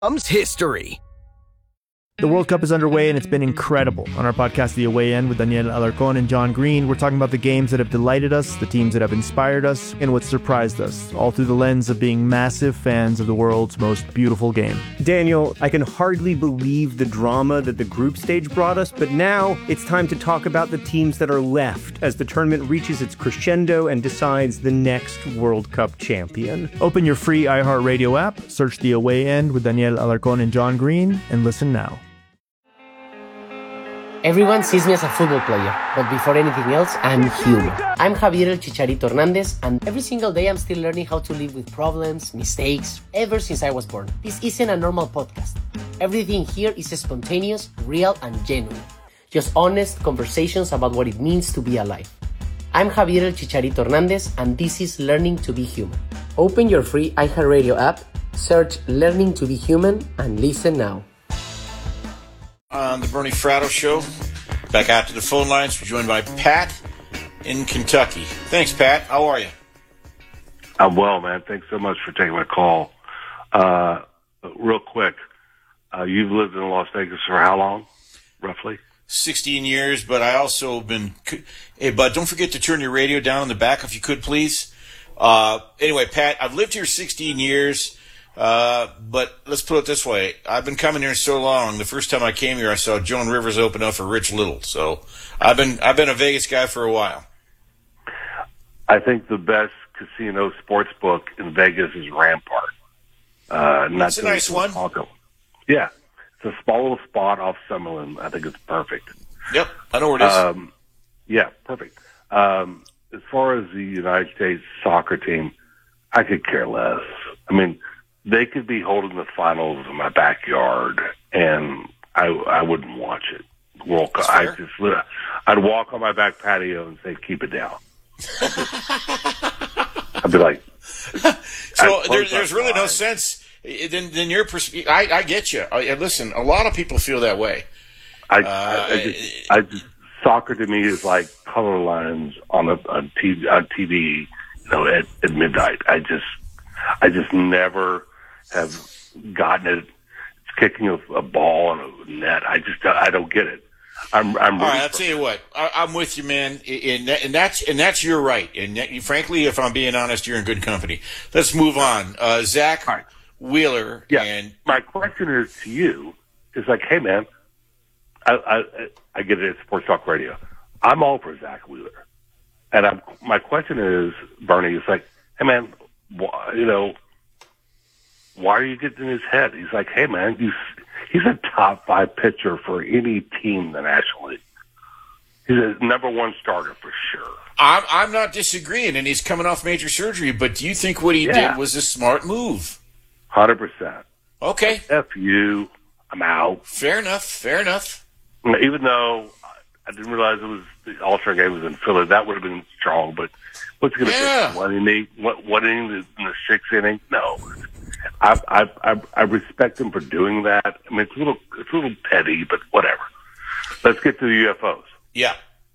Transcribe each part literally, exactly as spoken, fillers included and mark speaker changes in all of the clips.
Speaker 1: Comes history.
Speaker 2: The World Cup is underway, and it's been incredible. On our podcast, The Away End, with Daniel Alarcón and John Green, we're talking about the games that have delighted us, the teams that have inspired us, and what surprised us, all through the lens of being massive fans of the world's most beautiful game.
Speaker 3: Daniel, I can hardly believe the drama that the group stage brought us, but now it's time to talk about the teams that are left as the tournament reaches its crescendo and decides the next World Cup champion.
Speaker 2: Open your free iHeartRadio app, search The Away End with Daniel Alarcón and John Green, and listen now.
Speaker 4: Everyone sees me as a football player, but before anything else, I'm human. I'm Javier El Chicharito Hernandez, and every single day I'm still learning how to live with problems, mistakes, ever since I was born. This isn't a normal podcast. Everything here is spontaneous, real, and genuine. Just honest conversations about what it means to be alive. I'm Javier El Chicharito Hernandez, and this is Learning to be Human. Open your free iHeartRadio app, search Learning to be Human, and listen now.
Speaker 5: On the Bernie Fratto Show, back out to the phone lines, we're joined by Pat in Kentucky. Thanks, Pat. How are you?
Speaker 6: I'm well, man. Thanks so much for taking my call. Uh, real quick, uh, you've lived in Las Vegas for how long, roughly?
Speaker 5: sixteen years, but I also been... Hey, bud, don't forget to turn your radio down in the back if you could, please. Uh, anyway, Pat, I've lived here sixteen years. Uh, but let's put it this way. I've been coming here so long. The first time I came here, I saw Joan Rivers open up for Rich Little. So I've been, I've been a Vegas guy for a while.
Speaker 6: I think the best casino sports book in Vegas is Rampart. Uh,
Speaker 5: That's a nice one.
Speaker 6: Chicago. Yeah. It's a small little spot off Summerlin. I think it's perfect.
Speaker 5: Yep. I know where it is.
Speaker 6: Um, yeah, perfect. Um, as far as the United States soccer team, I could care less. I mean, they could be holding the finals in my backyard, and I I wouldn't watch it. World Cup. I just I'd walk on my back patio and say, "Keep it down." I'd be like,
Speaker 5: so there, there's really no sense. Then, then your perspective. I, I get you. I, listen, a lot of people feel that way.
Speaker 6: I,
Speaker 5: uh,
Speaker 6: I, I, just, I just soccer to me is like color lines on a on T V, on T V, you know, at, at midnight. I just I just never have gotten it. It's kicking a, a ball in a net. I just I don't get it. I'm. I'm
Speaker 5: All right, I'll tell you what. I, I'm with you, man. And, that, and that's and that's your right. And that, frankly, if I'm being honest, you're in good company. Let's move on. Uh, Zach right. Wheeler.
Speaker 6: Yeah.
Speaker 5: And
Speaker 6: my question is to you: is like, hey, man, I I, I get it at Sports Talk Radio. I'm all for Zach Wheeler, and I'm, my question is, Bernie, is like, hey, man, wh- you know. Why are you getting in his head? He's like, hey, man, you, he's a top five pitcher for any team in the National League. He's a number one starter for sure.
Speaker 5: I'm, I'm not disagreeing, and he's coming off major surgery, but do you think what he
Speaker 6: yeah.
Speaker 5: did was a smart move?
Speaker 6: one hundred percent.
Speaker 5: Okay.
Speaker 6: F you. I'm out.
Speaker 5: Fair enough. Fair enough.
Speaker 6: Even though I didn't realize it was the All-Star game was in Philly, that would have been strong, but what's he going to
Speaker 5: yeah.
Speaker 6: pitch? One inning, one, one inning in the sixth inning? No. I, I I I respect him for doing that. I mean, it's a little it's a little petty, but whatever. Let's get to the U F Os.
Speaker 5: Yeah,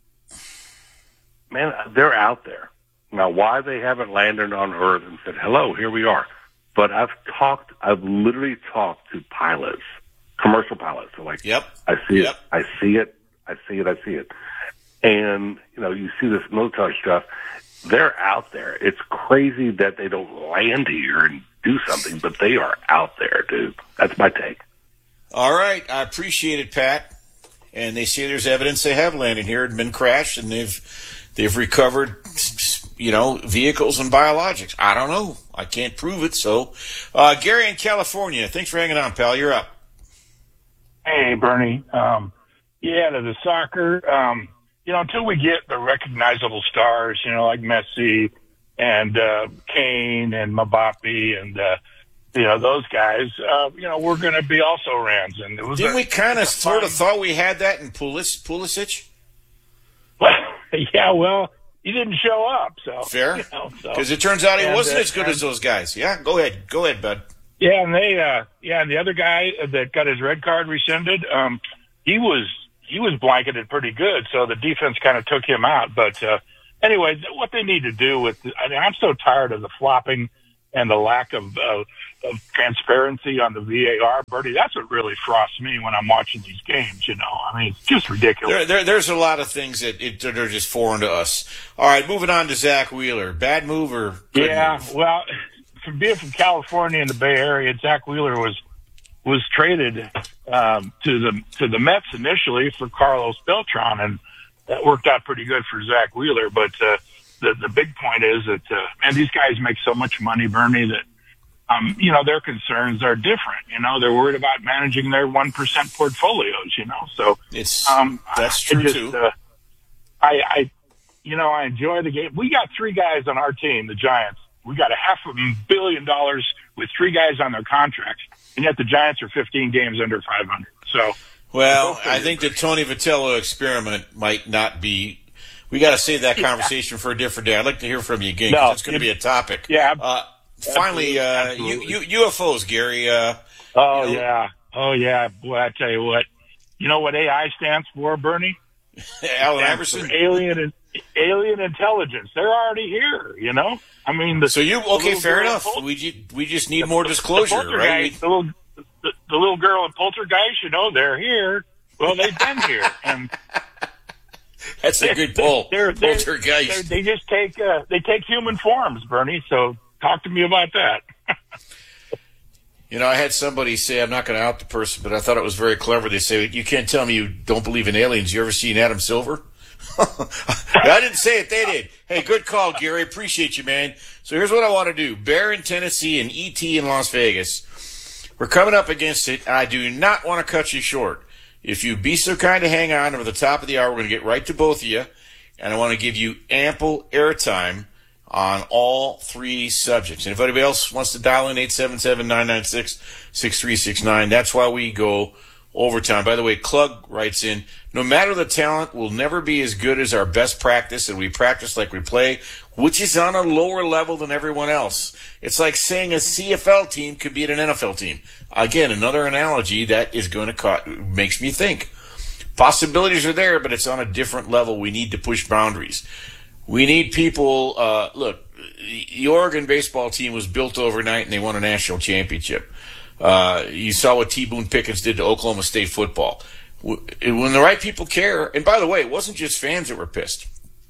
Speaker 6: man, they're out there now. Why they haven't landed on Earth and said hello? Here we are. But I've talked. I've literally talked to pilots, commercial pilots. So like,
Speaker 5: yep,
Speaker 6: I see
Speaker 5: yep.
Speaker 6: it. I see it. I see it. I see it. And you know, you see this military stuff. They're out there. It's crazy that they don't land here and do something, but they are out there, dude. That's my take.
Speaker 5: All right. I appreciate it, Pat. And they say there's evidence they have landed here and been crashed, and they've they've recovered, you know, vehicles and biologics. I don't know. I can't prove it. So, uh, Gary in California, thanks for hanging on, pal. You're up.
Speaker 7: Hey, Bernie. Um, yeah, to the soccer. Um, you know, until we get the recognizable stars, you know, like Messi and uh, Kane and Mbappe and, uh, you know, those guys, uh, you know, we're going to be also Rams. And it was
Speaker 5: Didn't
Speaker 7: a,
Speaker 5: we kind of sort of
Speaker 7: fun...
Speaker 5: thought we had that in Pulis- Pulisic?
Speaker 7: Well, yeah, well, he didn't show up. So
Speaker 5: Fair.
Speaker 7: Because you know,
Speaker 5: so. It turns out he and, wasn't uh, as good and, as those guys. Yeah, go ahead. Go ahead, bud.
Speaker 7: Yeah, and they, uh, yeah, and the other guy that got his red card rescinded, um, he was, he was blanketed pretty good, so the defense kind of took him out. But uh, anyway, what they need to do with, I mean, I'm so tired of the flopping and the lack of uh, of transparency on the V A R, Bertie. That's what really frosts me when I'm watching these games, you know. I mean, it's just ridiculous.
Speaker 5: There, there, there's a lot of things that, it, that are just foreign to us. All right, moving on to Zach Wheeler. Bad move or good
Speaker 7: Yeah,
Speaker 5: move?
Speaker 7: well, from being from California in the Bay Area, Zach Wheeler was was traded um, to the to the Mets initially for Carlos Beltran, and that worked out pretty good for Zach Wheeler. But uh, the the big point is that, uh, man, these guys make so much money, Bernie, that Um, you know, their concerns are different. You know, they're worried about managing their one percent portfolios, you know, so
Speaker 5: It's,
Speaker 7: um,
Speaker 5: that's true,
Speaker 7: just,
Speaker 5: too.
Speaker 7: Uh, I, I, you know, I enjoy the game. We got three guys on our team, the Giants. We got a half a billion dollars with three guys on their contracts, and yet the Giants are fifteen games under five hundred. So,
Speaker 5: Well, I think the Tony Vitello experiment might not be. We got to save that conversation for a different day. I'd like to hear from you again, because
Speaker 7: No,
Speaker 5: it's going to be a topic.
Speaker 7: yeah.
Speaker 5: Uh, finally, uh, U, U, U F Os, Gary. Uh,
Speaker 7: Oh,
Speaker 5: you know,
Speaker 7: yeah. Oh, yeah. Boy, I tell you what. You know what A I stands for, Bernie?
Speaker 5: Alan
Speaker 7: Stands
Speaker 5: Iverson.
Speaker 7: for Alien, alien intelligence. They're already here, you know? I mean, the,
Speaker 5: So you
Speaker 7: the
Speaker 5: okay?
Speaker 7: little
Speaker 5: Fair
Speaker 7: girl
Speaker 5: enough.
Speaker 7: in Pol-
Speaker 5: We ju- we just need more
Speaker 7: the
Speaker 5: disclosure,
Speaker 7: Poltergeist,
Speaker 5: right?
Speaker 7: The little, the, the little girl in Poltergeist, you know, they're here. Well, they've been here, and
Speaker 5: That's a good pull.
Speaker 7: They're, they're,
Speaker 5: Poltergeist.
Speaker 7: they're, they just take uh, they take human forms, Bernie. So talk to me about that.
Speaker 5: You know, I had somebody say, I'm not going to out the person, but I thought it was very clever. They say, you can't tell me you don't believe in aliens. You ever seen Adam Silver? I didn't say it. They did. Hey, good call, Gary. Appreciate you, man. So here's what I want to do. Bear in Tennessee and E T in Las Vegas. We're coming up against it. I do not want to cut you short. If you be so kind to hang on over the top of the hour, we're going to get right to both of you. And I want to give you ample airtime on all three subjects. And if anybody else wants to dial in, eight seven seven, nine nine six, six three six nine. That's why we go overtime. By the way, Klug writes in, no matter the talent, we'll never be as good as our best practice, and we practice like we play, which is on a lower level than everyone else. It's like saying a C F L team could beat an N F L team. Again, another analogy that is going to cut, makes me think. Possibilities are there, but it's on a different level. We need to push boundaries. We need people, uh, look, the Oregon baseball team was built overnight and they won a national championship. Uh, you saw what T. Boone Pickens did to Oklahoma State football. When the right people care, and by the way, it wasn't just fans that were pissed.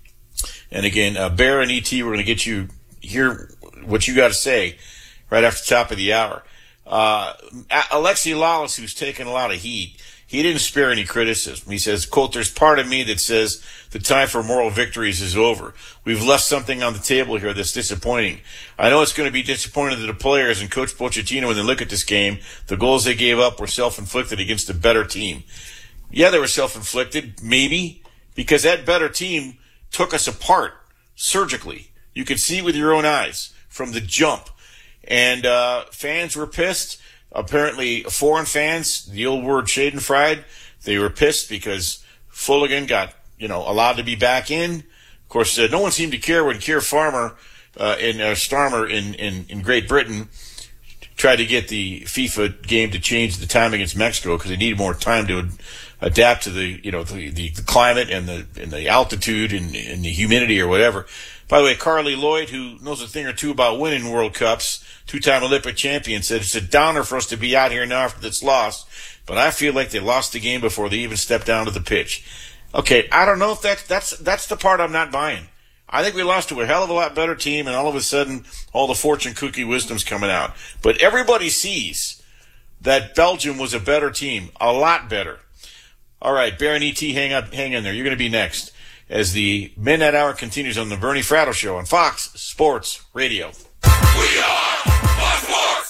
Speaker 5: And again, uh, Bear and E T, we're going to get you, hear what you got to say right after the top of the hour. Uh, Alexi Lawless, who's taken a lot of heat, he didn't spare any criticism. He says, quote, there's part of me that says the time for moral victories is over. We've left something on the table here that's disappointing. I know it's going to be disappointing to the players and Coach Pochettino when they look at this game. The goals they gave up were self-inflicted against a better team. Yeah, they were self-inflicted, maybe, because that better team took us apart surgically. You could see with your own eyes from the jump. And uh, fans were pissed. Apparently, foreign fans, the old word schadenfreude, they were pissed because Fulligan got, you know, allowed to be back in. Of course, uh, no one seemed to care when Keir Farmer uh, in uh, Starmer in, in, in Great Britain tried to get the FIFA game to change the time against Mexico because they needed more time to adapt to the, you know, the, the, the climate and the and the altitude and, and the humidity or whatever. By the way, Carly Lloyd, who knows a thing or two about winning World Cups, two-time Olympic champion, said it's a downer for us to be out here now after this loss, but I feel like they lost the game before they even stepped down to the pitch. Okay, I don't know if that's that's that's the part I'm not buying. I think we lost to a hell of a lot better team, and all of a sudden, all the fortune cookie wisdom's coming out. But everybody sees that Belgium was a better team, a lot better. All right, Baron E T, hang up, hang in there. You're going to be next as the Midnight Hour continues on the Bernie Fratto Show on Fox Sports Radio.
Speaker 1: We are Fox Sports.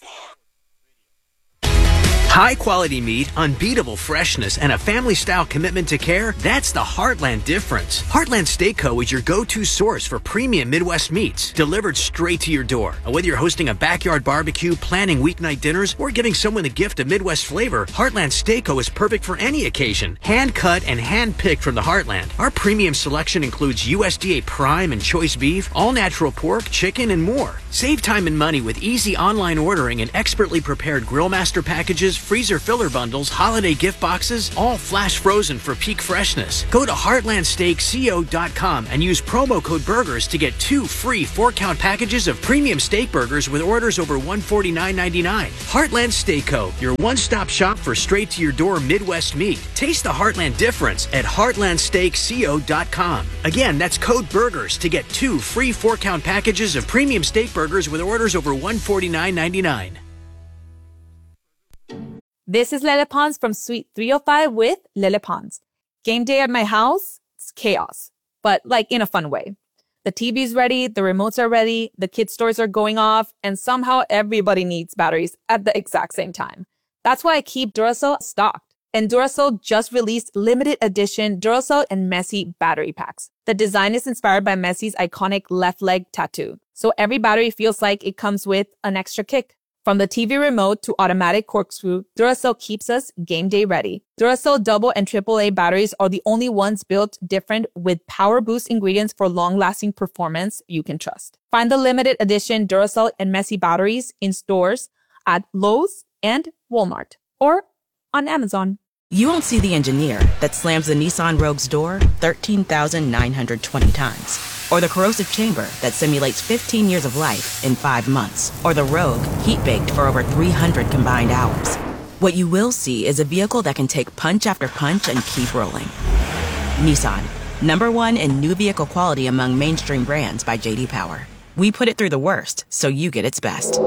Speaker 8: High quality meat, unbeatable freshness, and a family-style commitment to care, that's the Heartland difference. Heartland Steak Co. is your go-to source for premium Midwest meats, delivered straight to your door. And whether you're hosting a backyard barbecue, planning weeknight dinners, or giving someone a gift of Midwest flavor, Heartland Steak Co. is perfect for any occasion. Hand-cut and hand-picked from the Heartland. Our premium selection includes U S D A prime and choice beef, all-natural pork, chicken, and more. Save time and money with easy online ordering and expertly prepared Grillmaster packages freezer filler bundles, holiday gift boxes, all flash frozen for peak freshness. Go to heartland steak co dot com and use promo code BURGERS to get two free four-count packages of premium steak burgers with orders over one hundred forty-nine ninety-nine. Heartland Steak Co., your one-stop shop for straight-to-your-door Midwest meat. Taste the Heartland difference at heartland steak co dot com. Again, that's code BURGERS to get two free four-count packages of premium steak burgers with orders over one hundred forty-nine ninety-nine.
Speaker 9: This is Lele Pons from Suite three oh five with Lele Pons. Game day at my house, it's chaos, but like in a fun way. The T V's ready, the remotes are ready, the kids' toys are going off, and somehow everybody needs batteries at the exact same time. That's why I keep Duracell stocked. And Duracell just released limited edition Duracell and Messi battery packs. The design is inspired by Messi's iconic left leg tattoo. So every battery feels like it comes with an extra kick. From the T V remote to automatic corkscrew, Duracell keeps us game day ready. Duracell double and triple A batteries are the only ones built different with power boost ingredients for long-lasting performance you can trust. Find the limited edition Duracell and Messi batteries in stores at Lowe's and Walmart or on Amazon.
Speaker 10: You won't see the engineer that slams the Nissan Rogue's door thirteen thousand nine hundred twenty times. Or the corrosive chamber that simulates fifteen years of life in five months. Or the Rogue heat-baked for over three hundred combined hours. What you will see is a vehicle that can take punch after punch and keep rolling. Nissan, number one in new vehicle quality among mainstream brands by J D Power. We put it through the worst, so you get its best.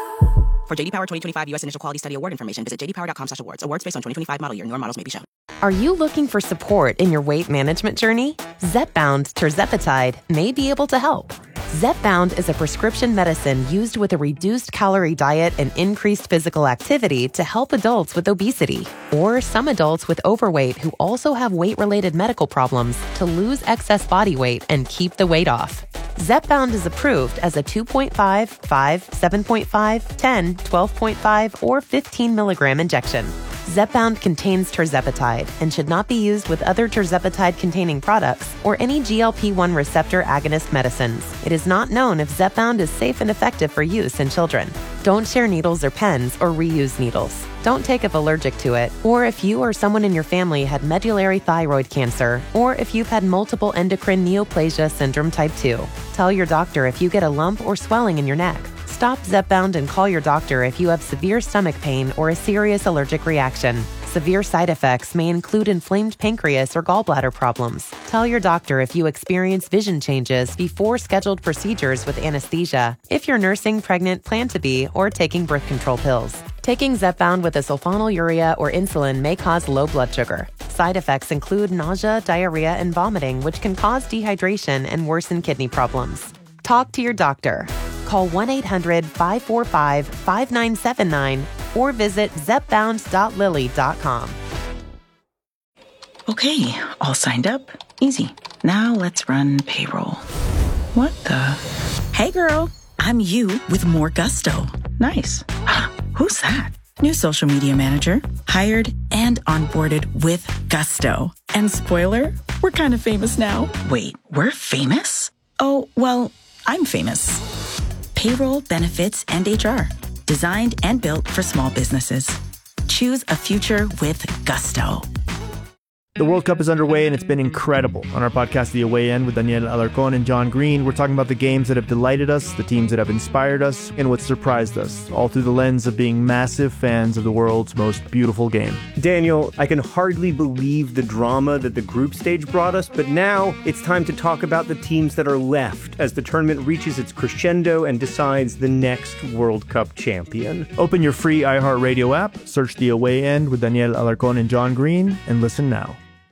Speaker 10: For J D Power twenty twenty-five U S Initial Quality Study Award information, visit j d power dot com slash awards. Awards based on twenty twenty-five model year. Newer models may be shown.
Speaker 11: Are you looking for support in your weight management journey? Zepbound Tirzepatide may be able to help. Zepbound is a prescription medicine used with a reduced calorie diet and increased physical activity to help adults with obesity or some adults with overweight who also have weight-related medical problems to lose excess body weight and keep the weight off. Zepbound is approved as a two point five, five, seven point five, ten, twelve point five, or fifteen milligram injection. Zepbound contains tirzepatide and should not be used with other tirzepatide-containing products or any G L P one receptor agonist medicines. It is not known if Zepbound is safe and effective for use in children. Don't share needles or pens or reuse needles. Don't take if allergic to it, or if you or someone in your family had medullary thyroid cancer, or if you've had multiple endocrine neoplasia syndrome type two. Tell your doctor if you get a lump or swelling in your neck. Stop Zepbound and call your doctor if you have severe stomach pain or a serious allergic reaction. Severe side effects may include inflamed pancreas or gallbladder problems. Tell your doctor if you experience vision changes before scheduled procedures with anesthesia, if you're nursing, pregnant, plan to be, or taking birth control pills. Taking Zepbound with a sulfonylurea or insulin may cause low blood sugar. Side effects include nausea, diarrhea, and vomiting, which can cause dehydration and worsen kidney problems. Talk to your doctor. Call one eight hundred, five four five, five nine seven nine or visit zepbound dot lilly dot com.
Speaker 12: Okay, all signed up. Easy. Now let's run payroll. What the? Hey girl, I'm you with more gusto. Nice. Who's that? New social media manager. Hired and onboarded with gusto. And spoiler, we're kind of famous now. Wait, we're famous? Oh, well, I'm famous. Payroll, benefits, and H R. Designed and built for small businesses. Choose a future with gusto.
Speaker 2: The World Cup is underway and it's been incredible. On our podcast, The Away End, with Daniel Alarcón and John Green, we're talking about the games that have delighted us, the teams that have inspired us, and what surprised us, all through the lens of being massive fans of the world's most beautiful game.
Speaker 3: Daniel, I can hardly believe the drama that the group stage brought us, but now it's time to talk about the teams that are left as the tournament reaches its crescendo and decides the next World Cup champion.
Speaker 2: Open your free iHeartRadio app, search The Away End with Daniel Alarcón and John Green, and listen now.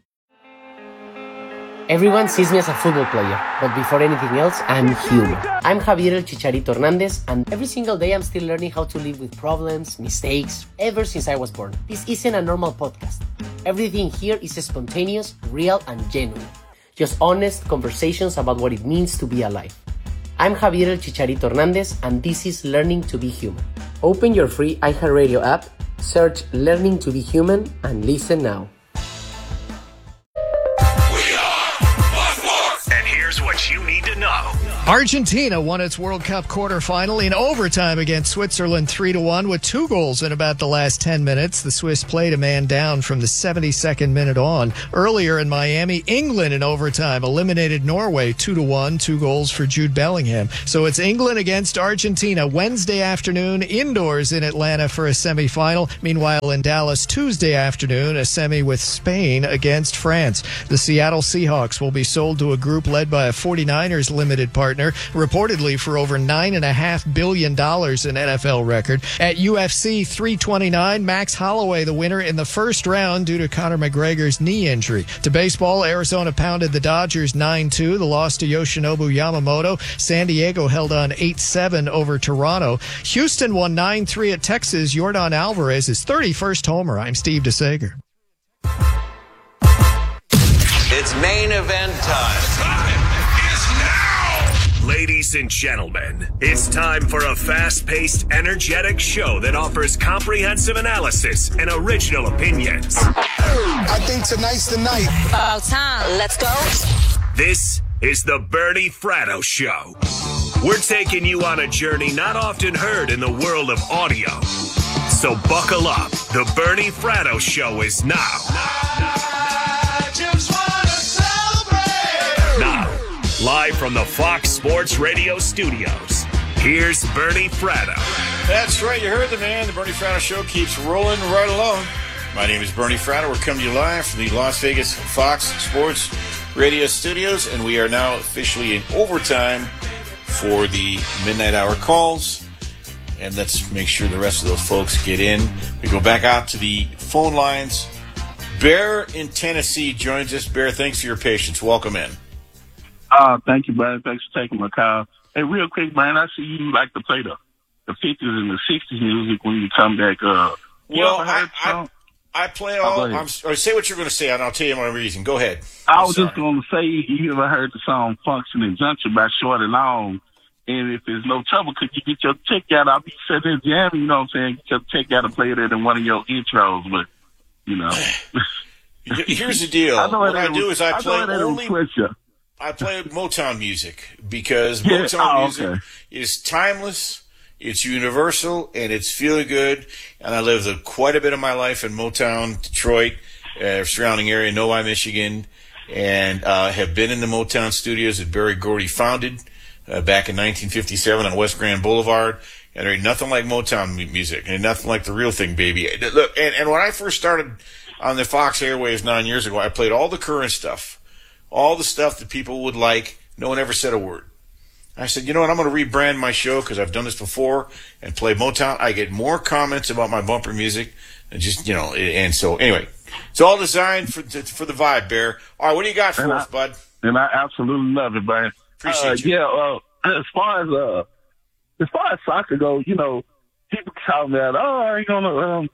Speaker 4: Everyone sees me as a football player, but before anything else, I'm human. I'm Javier El Chicharito Hernandez, and every single day I'm still learning how to live with problems, mistakes, ever since I was born. This isn't a normal podcast. Everything here is spontaneous, real, and genuine. Just honest conversations about what it means to be alive. I'm Javier El Chicharito Hernandez, and this is Learning to be Human. Open your free iHeartRadio app, search Learning to be Human, and listen now.
Speaker 1: What you need to know.
Speaker 13: Argentina won its World Cup quarterfinal in overtime against Switzerland three to one with two goals in about the last ten minutes. The Swiss played a man down from the seventy-second minute on. Earlier in Miami, England in overtime eliminated Norway two to one, two goals for Jude Bellingham. So it's England against Argentina Wednesday afternoon indoors in Atlanta for a semifinal. Meanwhile, in Dallas Tuesday afternoon, a semi with Spain against France. The Seattle Seahawks will be sold to a group led by a forty-niners limited partner, reportedly for over nine point five billion dollars, an N F L record. At U F C three twenty-nine, Max Holloway the winner in the first round due to Conor McGregor's knee injury. To baseball, Arizona pounded the Dodgers nine two. The loss to Yoshinobu Yamamoto. San Diego held on eight seven over Toronto. Houston won nine three at Texas. Yordan Alvarez, his thirty-first homer. I'm Steve DeSager.
Speaker 1: It's main event time.
Speaker 14: Ladies and gentlemen, it's time for a fast-paced, energetic show that offers comprehensive analysis and original opinions.
Speaker 15: I think tonight's the night.
Speaker 16: About time. Let's go.
Speaker 14: This is the Bernie Fratto Show. We're taking you on a journey not often heard in the world of audio. So buckle up. The Bernie Fratto Show is now.
Speaker 1: I just wanna celebrate.
Speaker 14: Now. Live from the Fox Sports Radio studios, here's Bernie Fratto.
Speaker 5: That's right, you heard the man. The Bernie Fratto Show keeps rolling right along. My name is Bernie Fratto. We're coming to you live from the Las Vegas Fox Sports Radio studios, and we are now officially in overtime for the midnight hour calls. And let's make sure the rest of those folks get in. We go back out to the phone lines. Bear in Tennessee joins us. Bear, thanks for your patience. Welcome in.
Speaker 17: Uh, thank you, brother. Thanks for taking my call. Hey, real quick, man, I see you like to play the, the fifties and the sixties music when you come back. Uh,
Speaker 5: well, I, I, I play all. Oh, I'm, or say what you're going to say, and I'll tell you my reason. Go ahead.
Speaker 17: I
Speaker 5: I'm
Speaker 17: was
Speaker 5: sorry.
Speaker 17: just going to say, you ever heard the song Function and Junction by Shorty Long? And if there's no trouble, could you get your check out? I'll be sitting there jamming, you know what I'm saying? Get your check out and play it in one of your intros, but, you know.
Speaker 5: Here's the deal.
Speaker 17: I know
Speaker 5: what I
Speaker 17: was,
Speaker 5: do is I,
Speaker 17: I
Speaker 5: play only. I play Motown music because
Speaker 17: Yeah.
Speaker 5: Motown
Speaker 17: Oh,
Speaker 5: music
Speaker 17: okay.
Speaker 5: is timeless, it's universal, and it's feeling good. And I lived a, quite a bit of my life in Motown, Detroit, uh, surrounding area, Novi, Michigan, and uh, have been in the Motown studios that Berry Gordy founded uh, back in nineteen fifty-seven on West Grand Boulevard. And there ain't nothing like Motown mu- music, and nothing like the real thing, baby. Look, and, and when I first started on the Fox Airwaves nine years ago, I played all the current stuff. All the stuff that people would like. No one ever said a word. I said, you know what, I'm going to rebrand my show because I've done this before and play Motown. I get more comments about my bumper music and just, you know, and so anyway, it's all designed for for the vibe, Bear. All right, what do you got for
Speaker 17: And
Speaker 5: us,
Speaker 17: I-
Speaker 5: bud?
Speaker 17: And I absolutely love it, man.
Speaker 5: Appreciate
Speaker 17: uh,
Speaker 5: you.
Speaker 17: Yeah, uh, as far as uh, as far as soccer goes, you know, people talk about, oh, I ain't gonna, um,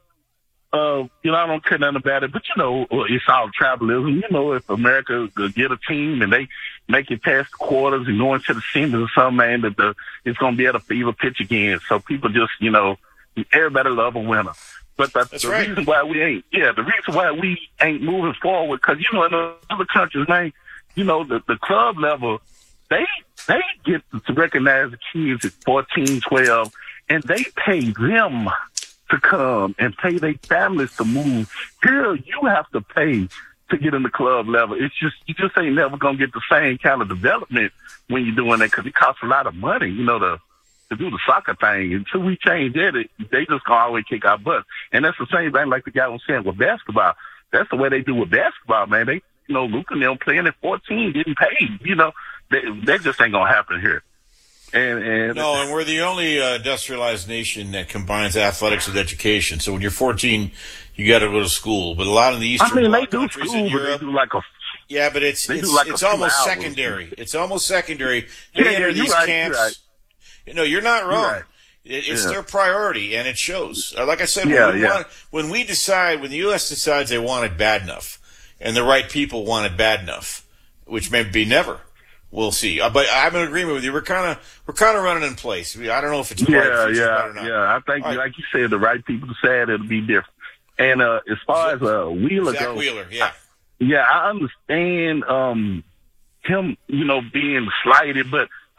Speaker 17: uh, you know, I don't care nothing about it, but you know, it's all tribalism. You know, if America could get a team and they make it past the quarters and go into the semis or something, man, that the it's gonna be at a fever pitch again. So people just, you know, everybody love a winner. But the,
Speaker 5: That's
Speaker 17: the
Speaker 5: right.
Speaker 17: reason why we ain't, yeah, the reason why we ain't moving forward, because you know, in other countries, man, you know, the the club level, they they get to recognize the kids at fourteen, twelve, and they pay them to come and pay their families to move. Here, you have to pay to get in the club level. It's just, you just ain't never going to get the same kind of development when you're doing that because it costs a lot of money, you know, to, to do the soccer thing. Until we change that, it, they just going to always kick our butt. And that's the same thing like the guy was saying with basketball. That's the way they do with basketball, man. They, you know, Luka and them playing at fourteen, getting paid, you know. They, that just ain't going to happen here. And, and
Speaker 5: No, and we're the only uh, industrialized nation that combines athletics with education. So when you're fourteen, you got to go to school. But a lot of the Eastern
Speaker 17: I mean, they
Speaker 5: Bloc
Speaker 17: do
Speaker 5: countries
Speaker 17: school,
Speaker 5: in
Speaker 17: but they
Speaker 5: Europe,
Speaker 17: do like a
Speaker 5: yeah, but it's
Speaker 17: they
Speaker 5: it's,
Speaker 17: do like a
Speaker 5: it's
Speaker 17: few
Speaker 5: almost
Speaker 17: hours.
Speaker 5: secondary. It's almost secondary. They
Speaker 17: Yeah,
Speaker 5: enter
Speaker 17: yeah, you're
Speaker 5: these
Speaker 17: right,
Speaker 5: camps.
Speaker 17: you're right.
Speaker 5: You know, you're not
Speaker 17: You're
Speaker 5: wrong.
Speaker 17: right.
Speaker 5: It, it's
Speaker 17: Yeah.
Speaker 5: their priority, and it shows. Uh, Like I said,
Speaker 17: Yeah,
Speaker 5: when, we
Speaker 17: yeah.
Speaker 5: want, when we decide, when the U S decides they want it bad enough, and the right people want it bad enough, which may be never. We'll see. Uh, but I'm in agreement with you. We're kind of we're kind of running in place. I don't know if it's
Speaker 17: Yeah,
Speaker 5: right, if it's
Speaker 17: yeah,
Speaker 5: right or not.
Speaker 17: yeah. I think,
Speaker 5: All right.
Speaker 17: like you said, the right people decide it'll be different. And uh, as far as uh, Wheeler
Speaker 5: Zach
Speaker 17: goes,
Speaker 5: Wheeler, yeah.
Speaker 17: yeah, I understand um, him, you know, being slighted, but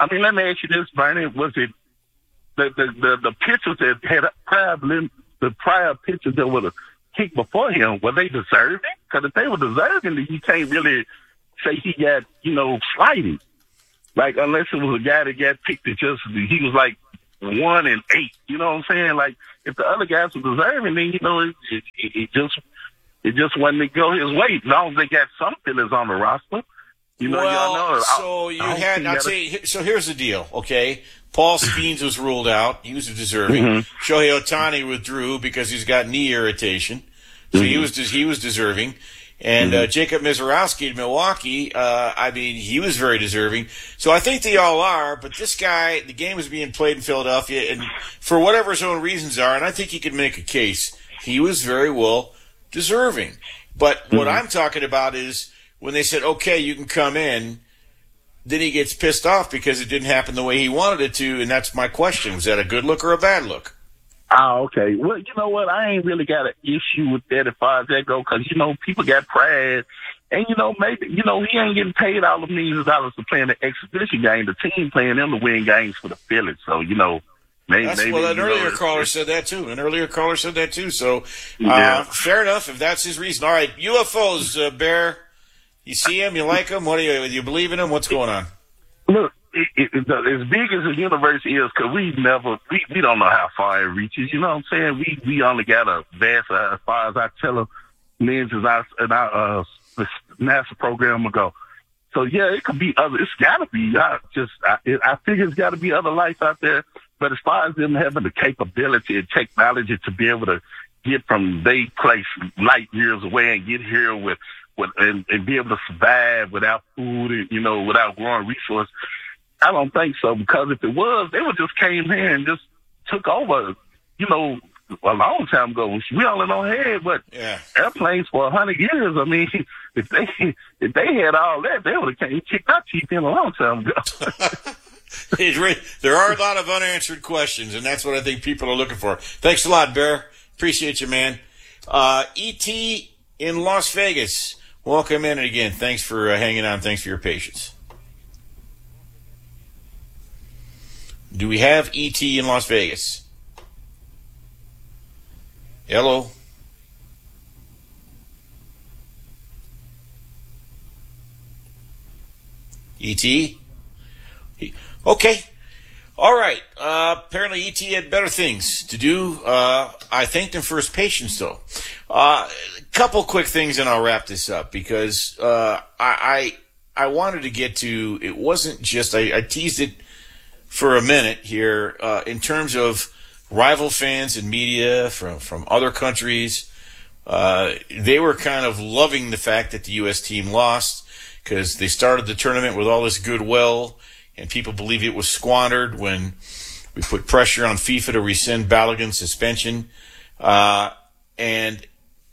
Speaker 17: I mean, let me ask you this, Bernie. Was it the the the, the pitchers that had prior the prior pitchers that would have kicked before him? Were they deserving? Because if they were deserving, then you can't really say he got, you know, slighted. Like, unless it was a guy that got picked that just, he was like one and eight. You know what I'm saying? Like, if the other guys were deserving, then, you know, it, it, it just, it just wasn't to go his way. As long as they got some fillers on the roster. You know,
Speaker 5: well,
Speaker 17: y'all know.
Speaker 5: so you
Speaker 17: I
Speaker 5: had, I'd say, so here's the deal, okay? Paul Skeens was ruled out. He was deserving.
Speaker 17: Mm-hmm.
Speaker 5: Shohei Ohtani withdrew because he's got knee irritation. So
Speaker 17: Mm-hmm.
Speaker 5: he was he was deserving. And uh, Jacob Mizorowski in Milwaukee, uh, I mean, he was very deserving. So I think they all are, but this guy, the game was being played in Philadelphia, and for whatever his own reasons are, and I think he could make a case, he was very well deserving. But what I'm talking about is when they said, okay, you can come in, then he gets pissed off because it didn't happen the way he wanted it to, and that's my question. Was that a good look or a bad look?
Speaker 17: Oh, okay. Well, you know what? I ain't really got an issue with that as far as that go, because, you know, people got pride. And, you know, maybe, you know, he ain't getting paid all the millions of dollars to play in the exhibition game. The team playing them to win games for the Phillies. So, you know, maybe.
Speaker 5: That's,
Speaker 17: maybe
Speaker 5: well, an
Speaker 17: you
Speaker 5: earlier
Speaker 17: know,
Speaker 5: caller said that, too. An earlier caller said that, too. So, uh,
Speaker 17: Yeah.
Speaker 5: fair enough if that's his reason. All right, U F Os, uh, Bear, you see him? You like him? What do you, you believe in him? What's going on?
Speaker 17: Look, it, it, it, as big as the universe is, because we never, we, we don't know how far it reaches. You know what I'm saying? We we only got a vast, uh, as far as our telelenses our, and our uh, the NASA program will go. So yeah, it could be other. It's got to be. I just, I, it, I figure it's got to be other life out there. But as far as them having the capability and technology to be able to get from their place light years away and get here with. With, and, and be able to survive without food and, you know, without growing resources. I don't think so, because if it was, they would just came here and just took over, you know, a long time ago. We only don't have, but
Speaker 5: yeah.
Speaker 17: airplanes for a hundred years. I mean, if they if they had all that, they would have came kicked our teeth in a long time ago.
Speaker 5: There are a lot of unanswered questions, and that's what I think people are looking for. Thanks a lot, Bear. Appreciate you, man. Uh, E T in Las Vegas. Welcome in, and again, thanks for uh, hanging on. Thanks for your patience. Do we have E T in Las Vegas? Hello? E T? Okay. All right. Uh, apparently E T had better things to do. Uh, I thanked him for his patience, though. Uh, a couple quick things, and I'll wrap this up, because uh, I, I I wanted to get to, it wasn't just, I, I teased it for a minute here, uh, in terms of rival fans and media from, from other countries. Uh, they were kind of loving the fact that the U S team lost, because they started the tournament with all this goodwill, and people believe it was squandered when we put pressure on FIFA to rescind Balogun's suspension. Uh, and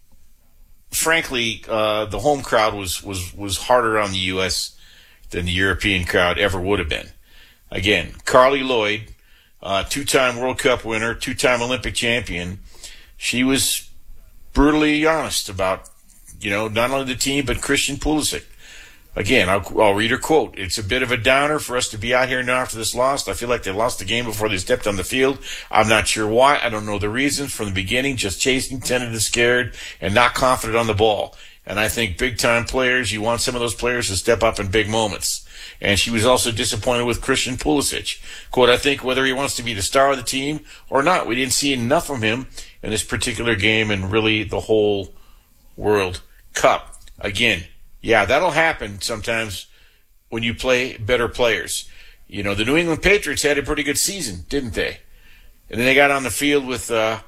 Speaker 5: frankly, uh, the home crowd was, was, was harder on the U S than the European crowd ever would have been. Again, Carly Lloyd, uh, two-time World Cup winner, two-time Olympic champion. She was brutally honest about, you know, not only the team, but Christian Pulisic. Again, I'll, I'll read her quote. It's a bit of a downer for us to be out here now after this loss. I feel like they lost the game before they stepped on the field. I'm not sure why. I don't know the reasons. From the beginning, just chasing, tentative, scared, and not confident on the ball. And I think big-time players, you want some of those players to step up in big moments. And she was also disappointed with Christian Pulisic. Quote, I think whether he wants to be the star of the team or not, we didn't see enough from him in this particular game and really the whole World Cup. Again, yeah, that'll happen sometimes when you play better players. You know, the New England Patriots had a pretty good season, didn't they? And then they got on the field with uh,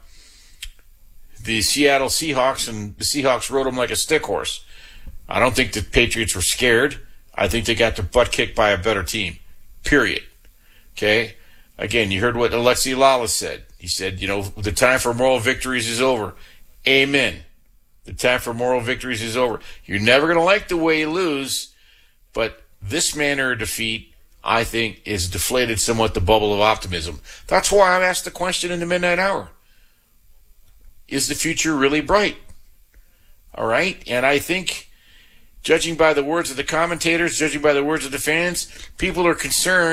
Speaker 5: the Seattle Seahawks, and the Seahawks rode them like a stick horse. I don't think the Patriots were scared. I think they got their butt kicked by a better team, period. Okay? Again, you heard what Alexi Lala said. He said, you know, the time for moral victories is over. Amen. The time for moral victories is over. You're never going to like the way you lose, but this manner of defeat, I think, is deflated somewhat the bubble of optimism. That's why I asked the question in the midnight hour. Is the future really bright? All right? And I think, judging by the words of the commentators, judging by the words of the fans, people are concerned,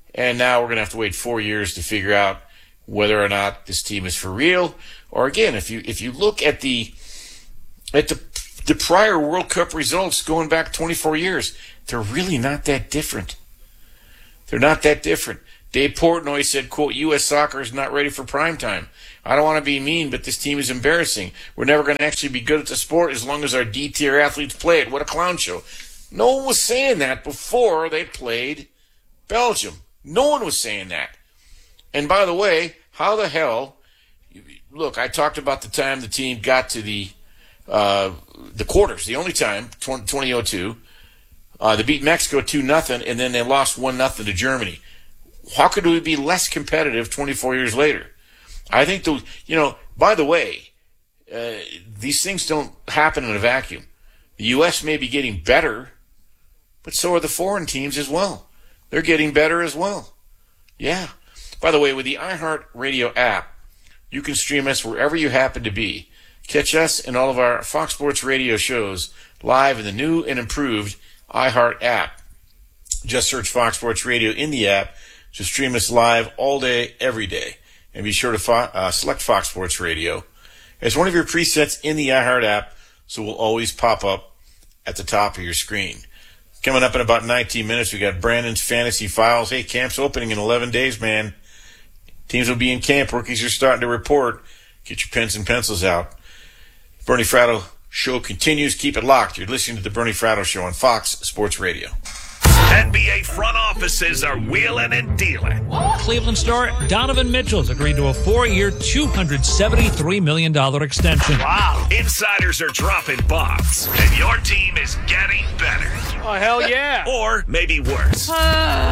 Speaker 5: And now we're going to have to wait four years to figure out whether or not this team is for real. Or again, if you if you look at the at the the prior World Cup results going back twenty-four years, they're really not that different. They're not that different. Dave Portnoy said, quote, U S soccer is not ready for prime time. I don't want to be mean, but this team is embarrassing. We're never going to actually be good at the sport as long as our D-tier athletes play it. What a clown show. No one was saying that before they played Belgium. No one was saying that. And by the way, how the hell, look, I talked about the time the team got to the uh, the quarters, the only time, twenty oh two. Uh, they beat Mexico two nothing, and then they lost one nothing to Germany. How could we be less competitive twenty-four years later? I think, the, you know, by the way, uh, these things don't happen in a vacuum. The U S may be getting better, but so are the foreign teams as well. They're getting better as well. Yeah. By the way, with the iHeartRadio app, you can stream us wherever you happen to be. Catch us and all of our Fox Sports Radio shows live in the new and improved iHeart app. Just search Fox Sports Radio in the app to stream us live all day, every day. And be sure to fo- uh, select Fox Sports Radio as one of your presets in the iHeart app, so we'll always pop up at the top of your screen. Coming up in about nineteen minutes, we got Brandon's Fantasy Files. Hey, camp's opening in eleven days, man. Teams will be in camp. Rookies are starting to report. Get your pens and pencils out. Bernie Fratto Show continues. Keep it locked. You're listening to the Bernie Fratto Show on Fox Sports Radio.
Speaker 14: N B A front offices are wheeling and dealing.
Speaker 18: Cleveland star Donovan Mitchell's agreed to a four-year, two hundred seventy-three million dollars extension.
Speaker 14: Wow. Insiders are dropping bombs, and your team is getting better.
Speaker 18: Oh, hell yeah.
Speaker 14: Or maybe worse. We've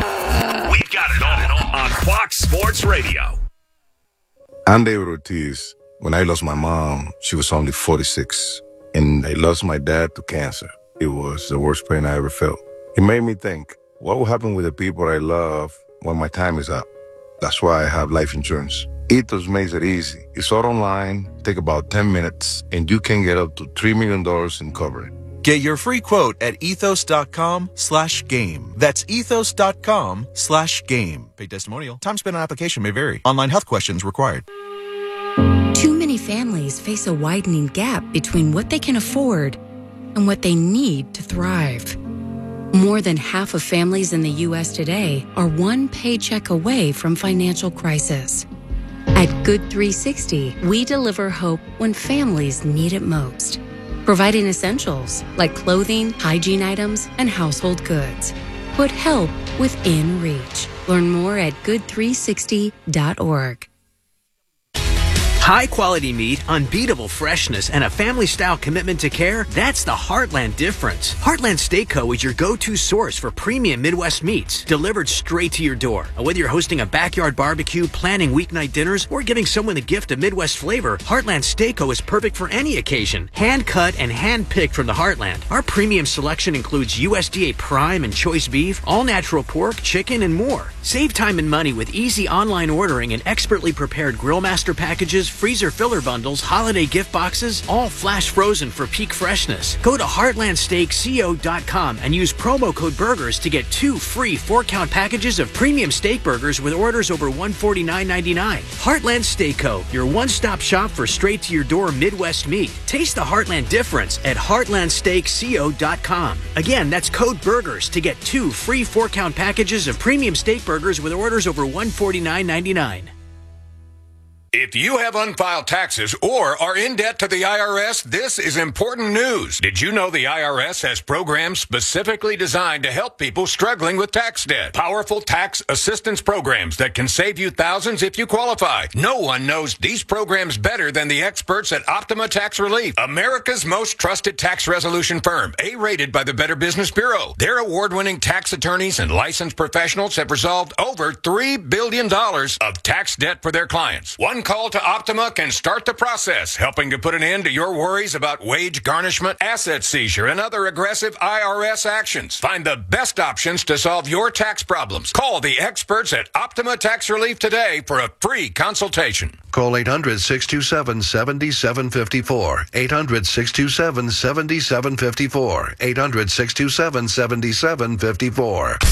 Speaker 14: got it all on Fox Sports Radio.
Speaker 19: I'm David Ortiz. When I lost my mom, she was only forty-six, and I lost my dad to cancer. It was the worst pain I ever felt. It made me think, what will happen with the people I love when my time is up? That's why I have life insurance. Ethos makes it easy. It's all online, take about ten minutes, and you can get up to three million dollars in coverage.
Speaker 20: Get your free quote at ethos.com slash game. That's ethos.com slash game. Paid testimonial. Time spent on application may vary. Online health questions required.
Speaker 21: Too many families face a widening gap between what they can afford and what they need to thrive. More than half of families in the U S today are one paycheck away from financial crisis. At Good three sixty, we deliver hope when families need it most, providing essentials like clothing, hygiene items, and household goods. Put help within reach. Learn more at good three sixty dot org.
Speaker 8: High quality meat, unbeatable freshness, and a family-style commitment to care, that's the Heartland difference. Heartland Steak Co. is your go-to source for premium Midwest meats, delivered straight to your door. And whether you're hosting a backyard barbecue, planning weeknight dinners, or giving someone a gift of Midwest flavor, Heartland Steak Co. is perfect for any occasion. Hand-cut and hand-picked from the Heartland. Our premium selection includes U S D A Prime and Choice Beef, all-natural pork, chicken, and more. Save time and money with easy online ordering and expertly prepared Grill Master packages, freezer filler bundles, holiday gift boxes, all flash frozen for peak freshness. Go to heartland steak co dot com and use promo code BURGERS to get two free four-count packages of premium steak burgers with orders over one hundred forty-nine ninety-nine. Heartland Steak Co., your one-stop shop for straight-to-your-door Midwest meat. Taste the Heartland difference at heartland steak co dot com. Again, that's code BURGERS to get two free four-count packages of premium steak burgers with orders over one hundred forty-nine ninety-nine.
Speaker 22: If you have unfiled taxes or are in debt to the I R S, this is important news. Did you know the I R S has programs specifically designed to help people struggling with tax debt? Powerful tax assistance programs that can save you thousands if you qualify. No one knows these programs better than the experts at Optima Tax Relief, America's most trusted tax resolution firm, A-rated by the Better Business Bureau. Their award-winning tax attorneys and licensed professionals have resolved over three billion dollars of tax debt for their clients. One call to Optima can start the process, helping to put an end to your worries about wage garnishment, asset seizure, and other aggressive I R S actions. Find the best options to solve your tax problems. Call the experts at Optima Tax Relief today for a free consultation.
Speaker 23: Call eight hundred, six two seven, seven seven five four. eight hundred, six two seven, seven seven five four. eight hundred, six two seven, seven seven five four.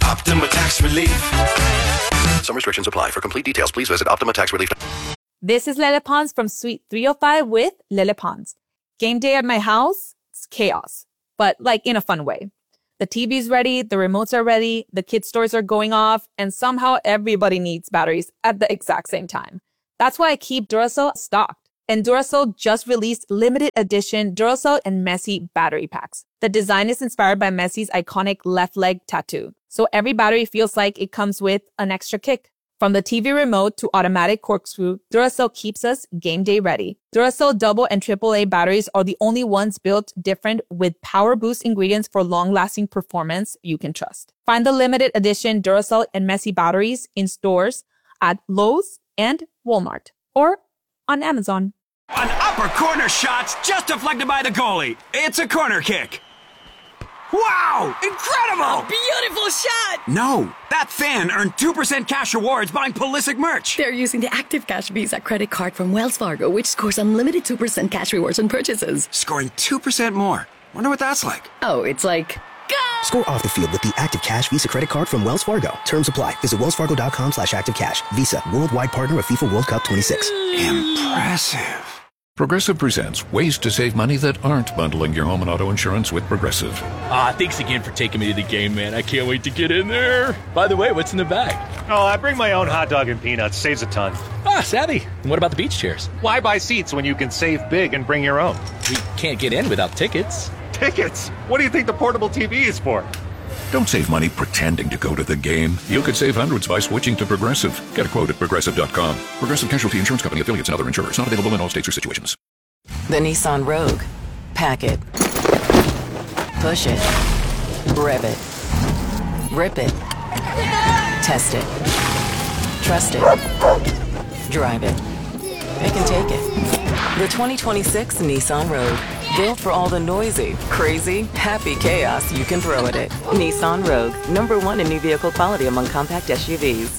Speaker 6: Optima Tax Relief.
Speaker 23: Some restrictions apply. For complete details, please visit Optima Tax Relief.
Speaker 7: This is Lele Pons from Suite three oh five with Lele Pons. Game day at my house, it's chaos, but like in a fun way. The T V's ready, the remotes are ready, the kids' toys are going off, and somehow everybody needs batteries at the exact same time. That's why I keep Duracell stocked. And Duracell just released limited edition Duracell and Messi battery packs. The design is inspired by Messi's iconic left leg tattoo. So every battery feels like it comes with an extra kick. From the T V remote to automatic corkscrew, Duracell keeps us game day ready. Duracell double and triple A batteries are the only ones built different with power boost ingredients for long-lasting performance you can trust. Find the limited edition Duracell and Messi batteries in stores at Lowe's and Walmart or on Amazon.
Speaker 6: An upper corner shot's just deflected by the goalie. It's a corner kick. Wow! Incredible!
Speaker 9: Beautiful shot!
Speaker 6: No, that fan earned two percent cash rewards buying Pulisic merch.
Speaker 9: They're using the Active Cash Visa credit card from Wells Fargo, which scores unlimited two percent cash rewards on purchases.
Speaker 6: Scoring two percent more. Wonder what that's like.
Speaker 9: Oh, it's like... Go!
Speaker 24: Score off the field with the Active Cash Visa credit card from Wells Fargo. Terms apply. Visit wellsfargo.com slash activecash. Visa, worldwide partner of FIFA World Cup twenty-six.
Speaker 6: Impressive.
Speaker 25: Progressive presents ways to save money that aren't bundling your home and auto insurance with Progressive.
Speaker 26: Ah, thanks again for taking me to the game, man. I can't wait to get in there. By the way, what's in the bag?
Speaker 27: Oh, I bring my own hot dog and peanuts. Saves a ton.
Speaker 26: Ah, savvy. And what about the beach chairs?
Speaker 27: Why buy seats when you can save big and bring your own?
Speaker 26: We can't get in without tickets.
Speaker 27: Tickets? What do you think the portable T V is for?
Speaker 25: Don't save money pretending to go to the game. You could save hundreds by switching to Progressive. Get a quote at progressive dot com. Progressive Casualty Insurance Company, affiliates, and other insurers. Not available in all states or situations.
Speaker 28: The Nissan Rogue. Pack it. Push it. Rev it. Rip it. Test it. Trust it. Drive it. Pick and take it. The twenty twenty-six Nissan Rogue. Built for all the noisy, crazy, happy chaos you can throw at it. Nissan Rogue. Number one in new vehicle quality among compact S U Vs.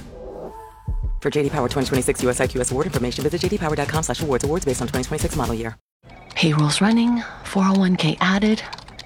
Speaker 28: For J D Power twenty twenty-six U S I Q S award information, visit j d power dot com slash awards. Awards based on twenty twenty-six model year.
Speaker 21: Payroll's running, four oh one k added.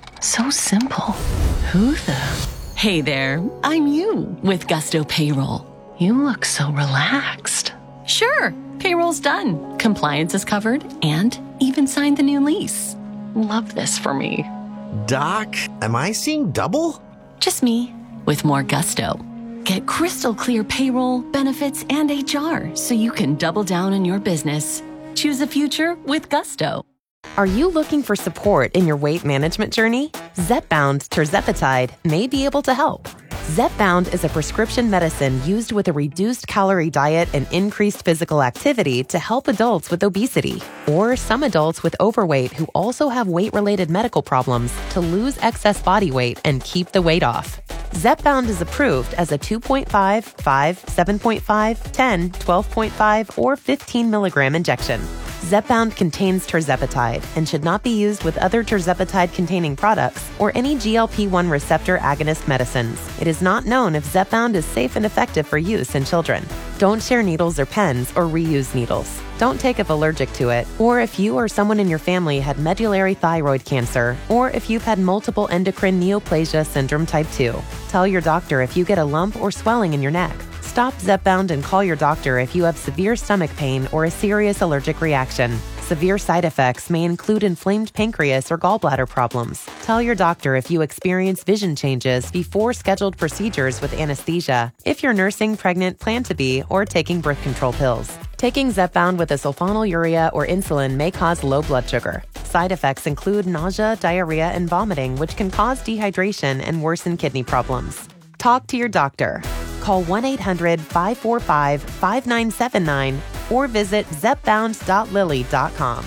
Speaker 21: So simple. Who the? Hey there, I'm you with Gusto Payroll. You look so relaxed. Sure, payroll's done. Compliance is covered and even signed the new lease. Love this for me.
Speaker 29: Doc, am I seeing double?
Speaker 21: Just me with more gusto. Get crystal clear payroll, benefits, and H R so you can double down on your business. Choose a future with Gusto.
Speaker 11: Are you looking for support in your weight management journey? Zepbound tirzepatide may be able to help. Zepbound is a prescription medicine used with a reduced calorie diet and increased physical activity to help adults with obesity or some adults with overweight who also have weight-related medical problems to lose excess body weight and keep the weight off. Zepbound is approved as a two point five, five, seven point five, ten, twelve point five, or fifteen milligram injection. Zepbound contains tirzepatide and should not be used with other tirzepatide-containing products or any G L P one receptor agonist medicines. It is not known if Zepbound is safe and effective for use in children. Don't share needles or pens or reuse needles. Don't take if allergic to it, or if you or someone in your family had medullary thyroid cancer, or if you've had multiple endocrine neoplasia syndrome type two. Tell your doctor if you get a lump or swelling in your neck. Stop Zepbound and call your doctor if you have severe stomach pain or a serious allergic reaction. Severe side effects may include inflamed pancreas or gallbladder problems. Tell your doctor if you experience vision changes before scheduled procedures with anesthesia, if you're nursing, pregnant, plan to be, or taking birth control pills. Taking Zepbound with a sulfonylurea or insulin may cause low blood sugar. Side effects include nausea, diarrhea, and vomiting, which can cause dehydration and worsen kidney problems. Talk to your doctor. Call one eight hundred, five four five, five nine seven nine or visit zepbound dot lilly dot com.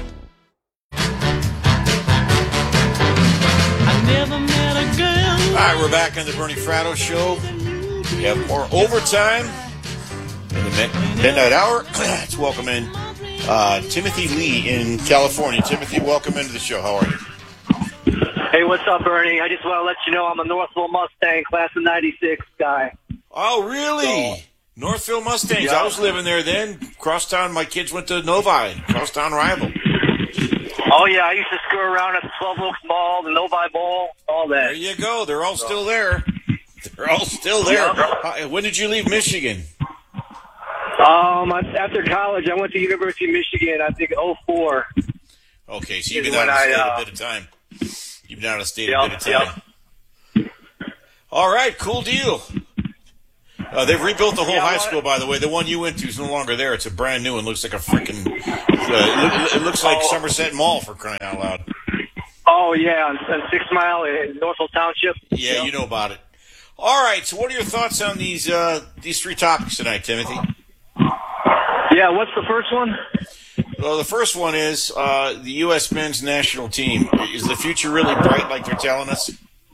Speaker 5: All right, we're back on the Bernie Fratto Show. We have more overtime in the midnight hour. Let's welcome in uh, Timothy Lee in California. Timothy, welcome into the show. How are you?
Speaker 30: Hey, what's up, Bernie? I just want to let you know I'm a Northville Mustang class of ninety-six guy.
Speaker 5: Oh, really? So, Northville Mustangs.
Speaker 30: Yeah.
Speaker 5: I was living there then. Crosstown, my kids went to Novi, Crosstown rival.
Speaker 30: Oh, yeah, I used to screw around at the Twelve Oaks Mall, the Novi Bowl, all that.
Speaker 5: There you go. They're all so. still there. The They're all still there. Uh, When did you leave Michigan?
Speaker 30: Um, I- after college, I went to University of Michigan. I think oh four.
Speaker 5: Okay, so you've
Speaker 30: Is
Speaker 5: been out of
Speaker 30: when
Speaker 5: the
Speaker 30: I,
Speaker 5: state
Speaker 30: uh,
Speaker 5: a bit of time. You've been out of the state
Speaker 30: Yep,
Speaker 5: a bit of time. All right, cool deal. Uh, they've rebuilt the whole
Speaker 30: Yeah,
Speaker 5: high
Speaker 30: well,
Speaker 5: school, by the way. The one you went to is no longer there. It's a brand new one. Looks like a freaking. Uh, it, it looks like
Speaker 30: Oh.
Speaker 5: Somerset Mall, for crying out loud.
Speaker 30: Oh yeah, on, on Six Mile in Norfolk Township.
Speaker 5: Yeah, you know about it. All right. So, what are your thoughts on these uh, these three topics tonight, Timothy?
Speaker 30: Yeah, what's the first one?
Speaker 5: Well, the first one is uh, the U S men's national team. Is the future really bright, like they're telling us?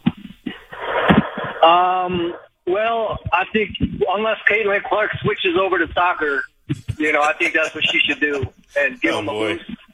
Speaker 30: Um, well, I think unless Caitlin Clark switches over to soccer, you know, I think that's what she should do and give
Speaker 5: Oh,
Speaker 30: them
Speaker 5: boy.
Speaker 30: a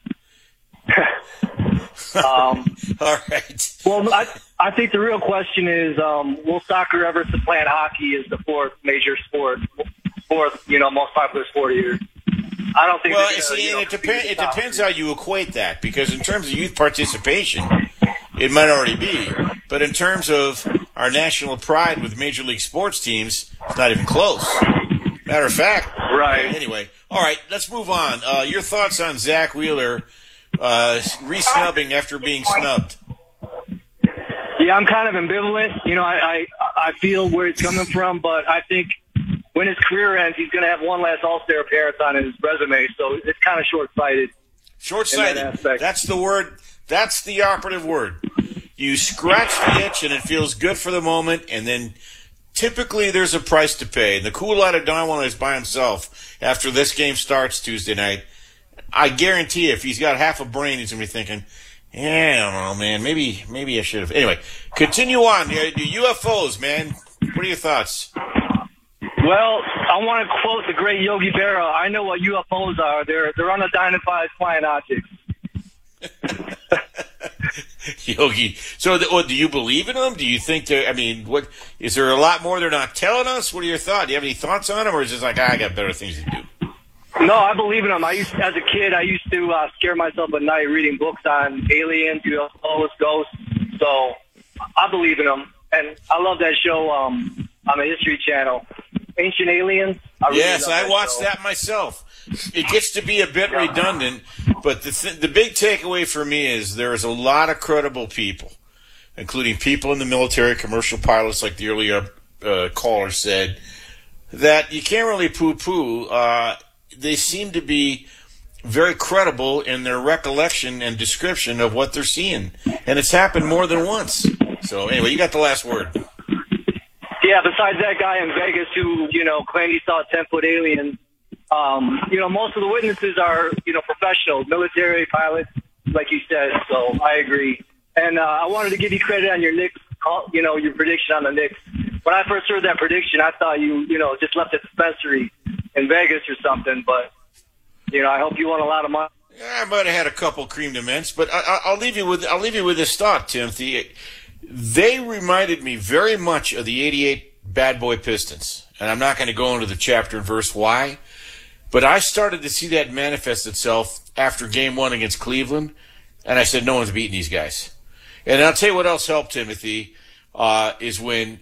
Speaker 30: boost. um,
Speaker 5: All right.
Speaker 30: Well, I I think the real question is, um, will soccer ever supplant hockey as the fourth major sport, fourth, you know, most popular sport here? I don't think.
Speaker 5: Well,
Speaker 30: they're gonna,
Speaker 5: see,
Speaker 30: you know,
Speaker 5: it,
Speaker 30: compete
Speaker 5: depend,
Speaker 30: with
Speaker 5: it
Speaker 30: soccer.
Speaker 5: depends how you equate that, because in terms of youth participation, it might already be. But in terms of our national pride with major league sports teams, it's not even close. Matter of fact.
Speaker 30: Right.
Speaker 5: Anyway, all right, let's move on. Uh, your thoughts on Zach Wheeler uh, re-snubbing after being snubbed?
Speaker 30: Yeah, I'm kind of ambivalent. You know, I, I I feel where he's coming from, but I think when his career ends, he's going to have one last All-Star appearance on his resume, so it's kind of short-sighted.
Speaker 5: Short-sighted.
Speaker 30: in that aspect.
Speaker 5: That's the word. That's the operative word. You scratch the itch, and it feels good for the moment, and then typically there's a price to pay. And the cool out of Darwin is by himself after this game starts Tuesday night. I guarantee you, if he's got half a brain, he's going to be thinking, yeah, I don't know, man. Maybe maybe I should have. Anyway, continue on. The U F Os, man. What are your thoughts?
Speaker 30: Well, I want to quote the great Yogi Berra. I know what U F Os are. They're they're unidentified flying objects.
Speaker 5: Yogi. So, the, what, do you believe in them? Do you think they? I mean, what is there a lot more they're not telling us? What are your thoughts? Do you have any thoughts on them, or is it just like ah, I got better things to do?
Speaker 30: No, I believe in them. I used, as a kid, I used to uh, scare myself at night reading books on aliens, U F Os, ghosts. So I believe in them, and I love that show um, on the History Channel, Ancient Aliens. I really
Speaker 5: Yes,
Speaker 30: love
Speaker 5: I
Speaker 30: that
Speaker 5: watched
Speaker 30: show.
Speaker 5: that myself. It gets to be a bit redundant, but the th- the big takeaway for me is there is a lot of credible people, including people in the military, commercial pilots, like the earlier uh, caller said, that you can't really poo-poo. Uh, they seem to be very credible in their recollection and description of what they're seeing, and it's happened more than once. So anyway, you got the last word.
Speaker 30: Yeah, besides that guy in Vegas who, you know, claimed he saw a ten-foot alien, um, you know, most of the witnesses are, you know, professionals, military pilots, like you said, so I agree. And uh, I wanted to give you credit on your Knicks, call, you know, your prediction on the Knicks. When I first heard that prediction, I thought you, you know, just left a dispensary in Vegas or something, but, you know, I hope you won a lot of money.
Speaker 5: Yeah, I might have had a couple cream de mints, but I, I, I'll leave you with I'll leave you with this thought, Timothy. They reminded me very much of the eighty-eight Bad Boy Pistons, and I'm not going to go into the chapter and verse why, but I started to see that manifest itself after Game One against Cleveland, and I said, no one's beating these guys. And I'll tell you what else helped, Timothy, uh, is when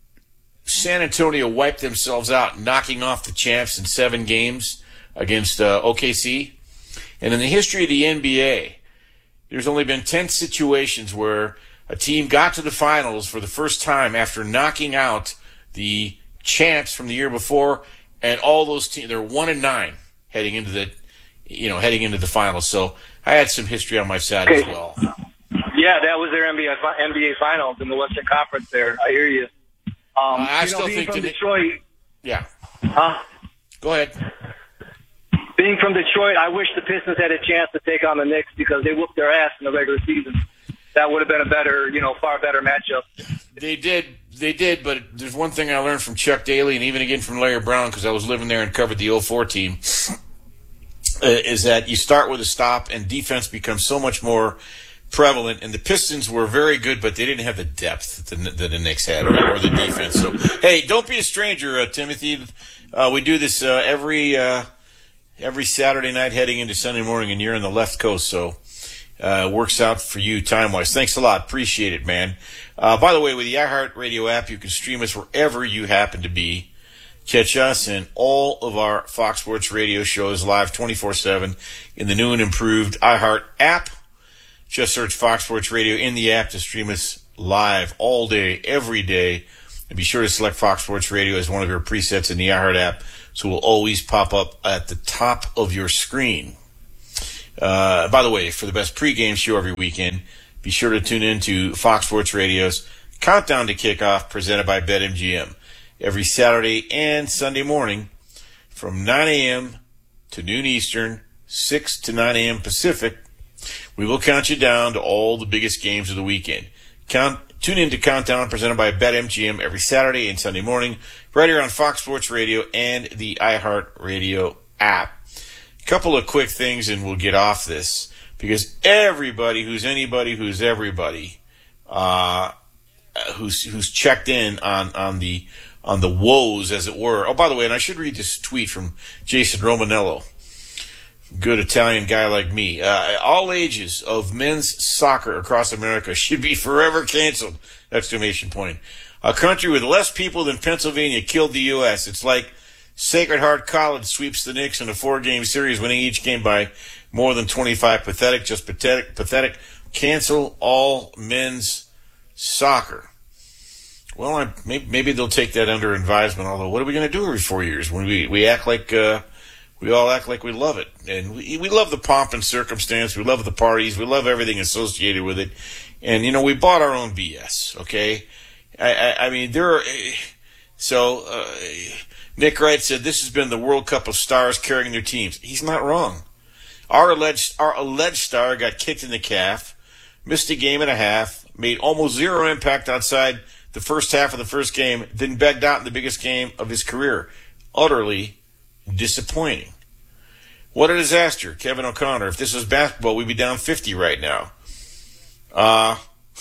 Speaker 5: San Antonio wiped themselves out, knocking off the champs in seven games against uh, O K C. And in the history of the N B A, there's only been ten situations where a team got to the finals for the first time after knocking out the champs from the year before, and all those teams, they're one and nine heading into the, you know, heading into the finals. So I had some history on my side
Speaker 30: Okay.
Speaker 5: as well.
Speaker 30: Yeah, that was their N B A, fi- N B A Finals in the Western Conference there. I hear you. Um,
Speaker 5: I
Speaker 30: you
Speaker 5: still
Speaker 30: know, being
Speaker 5: think
Speaker 30: from
Speaker 5: the-
Speaker 30: Detroit.
Speaker 5: Yeah.
Speaker 30: Huh?
Speaker 5: Go ahead.
Speaker 30: Being from Detroit, I wish the Pistons had a chance to take on the Knicks because they whooped their ass in the regular season. That would have been a better, you know, far better matchup.
Speaker 5: They did, they did, but there's one thing I learned from Chuck Daly and even again from Larry Brown, because I was living there and covered the oh four team, uh, is that you start with a stop and defense becomes so much more prevalent. And the Pistons were very good, but they didn't have the depth that the, that the Knicks had, or, or the defense. So, hey, don't be a stranger, uh, Timothy. Uh, we do this uh, every uh, every Saturday night heading into Sunday morning, and you're in the left coast, so uh, works out for you time-wise. Thanks a lot. Appreciate it, man. Uh, by the way, with the iHeartRadio app, you can stream us wherever you happen to be. Catch us and all of our Fox Sports Radio shows live twenty-four seven in the new and improved iHeart app. Just search Fox Sports Radio in the app to stream us live all day, every day. And be sure to select Fox Sports Radio as one of your presets in the iHeart app, so it will always pop up at the top of your screen. Uh, by the way, for the best pregame show every weekend, be sure to tune in to Fox Sports Radio's Countdown to Kickoff, presented by BetMGM. Every Saturday and Sunday morning from nine a.m. to noon Eastern, six to nine a.m. Pacific, we will count you down to all the biggest games of the weekend. Count, tune in to Countdown, presented by BetMGM, every Saturday and Sunday morning, right here on Fox Sports Radio and the iHeartRadio app. A couple of quick things and we'll get off this, because everybody who's anybody who's everybody uh, who's who's checked in on, on the on the woes, as it were. Oh, by the way, and I should read this tweet from Jason Romanello, good Italian guy like me. Uh, all ages of men's soccer across America should be forever canceled! Exclamation point. A country with less people than Pennsylvania killed the U S It's like Sacred Heart College sweeps the Knicks in a four-game series, winning each game by more than twenty-five. Pathetic, just pathetic, pathetic. Cancel all men's soccer. Well, I, maybe, maybe they'll take that under advisement. Although, what are we going to do every four years when we we act like uh, we all act like we love it, and we we love the pomp and circumstance, we love the parties, we love everything associated with it, and you know we bought our own B S. Okay, I I, I mean there are so uh, Nick Wright said this has been the World Cup of stars carrying their teams. He's not wrong. Our alleged our alleged star got kicked in the calf, missed a game and a half, made almost zero impact outside the first half of the first game, then begged out in the biggest game of his career. Utterly disappointing. What a disaster, Kevin O'Connor. If this was basketball, we'd be down fifty right now. Uh,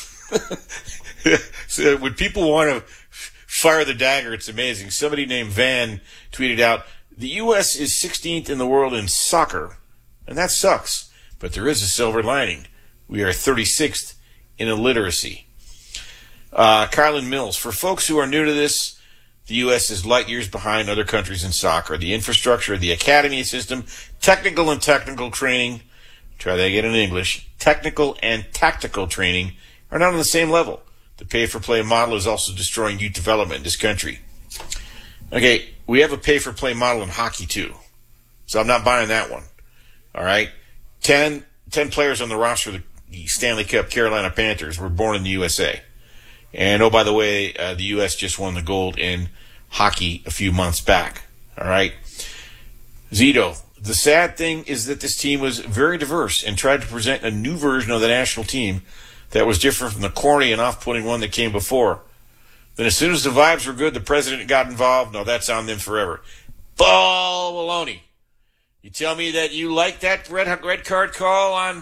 Speaker 5: so would people want to fire the dagger? It's amazing. Somebody named Van tweeted out, the U S is sixteenth in the world in soccer, and that sucks. But there is a silver lining. We are thirty-sixth in illiteracy. Uh, Kylan Mills, for folks who are new to this, the U S is light years behind other countries in soccer. The infrastructure, the academy system, technical and technical training, try that again in English, technical and tactical training are not on the same level. The pay-for-play model is also destroying youth development in this country. Okay, we have a pay-for-play model in hockey too, so I'm not buying that one. All right, ten, ten players on the roster of the Stanley Cup Carolina Panthers were born in the U S A. And, oh, by the way, uh, the U S just won the gold in hockey a few months back. All right? Zito, the sad thing is that this team was very diverse and tried to present a new version of the national team that was different from the corny and off-putting one that came before. Then as soon as the vibes were good, the president got involved. No, that's on them forever. Ball baloney. You tell me that you like that red, red card call on...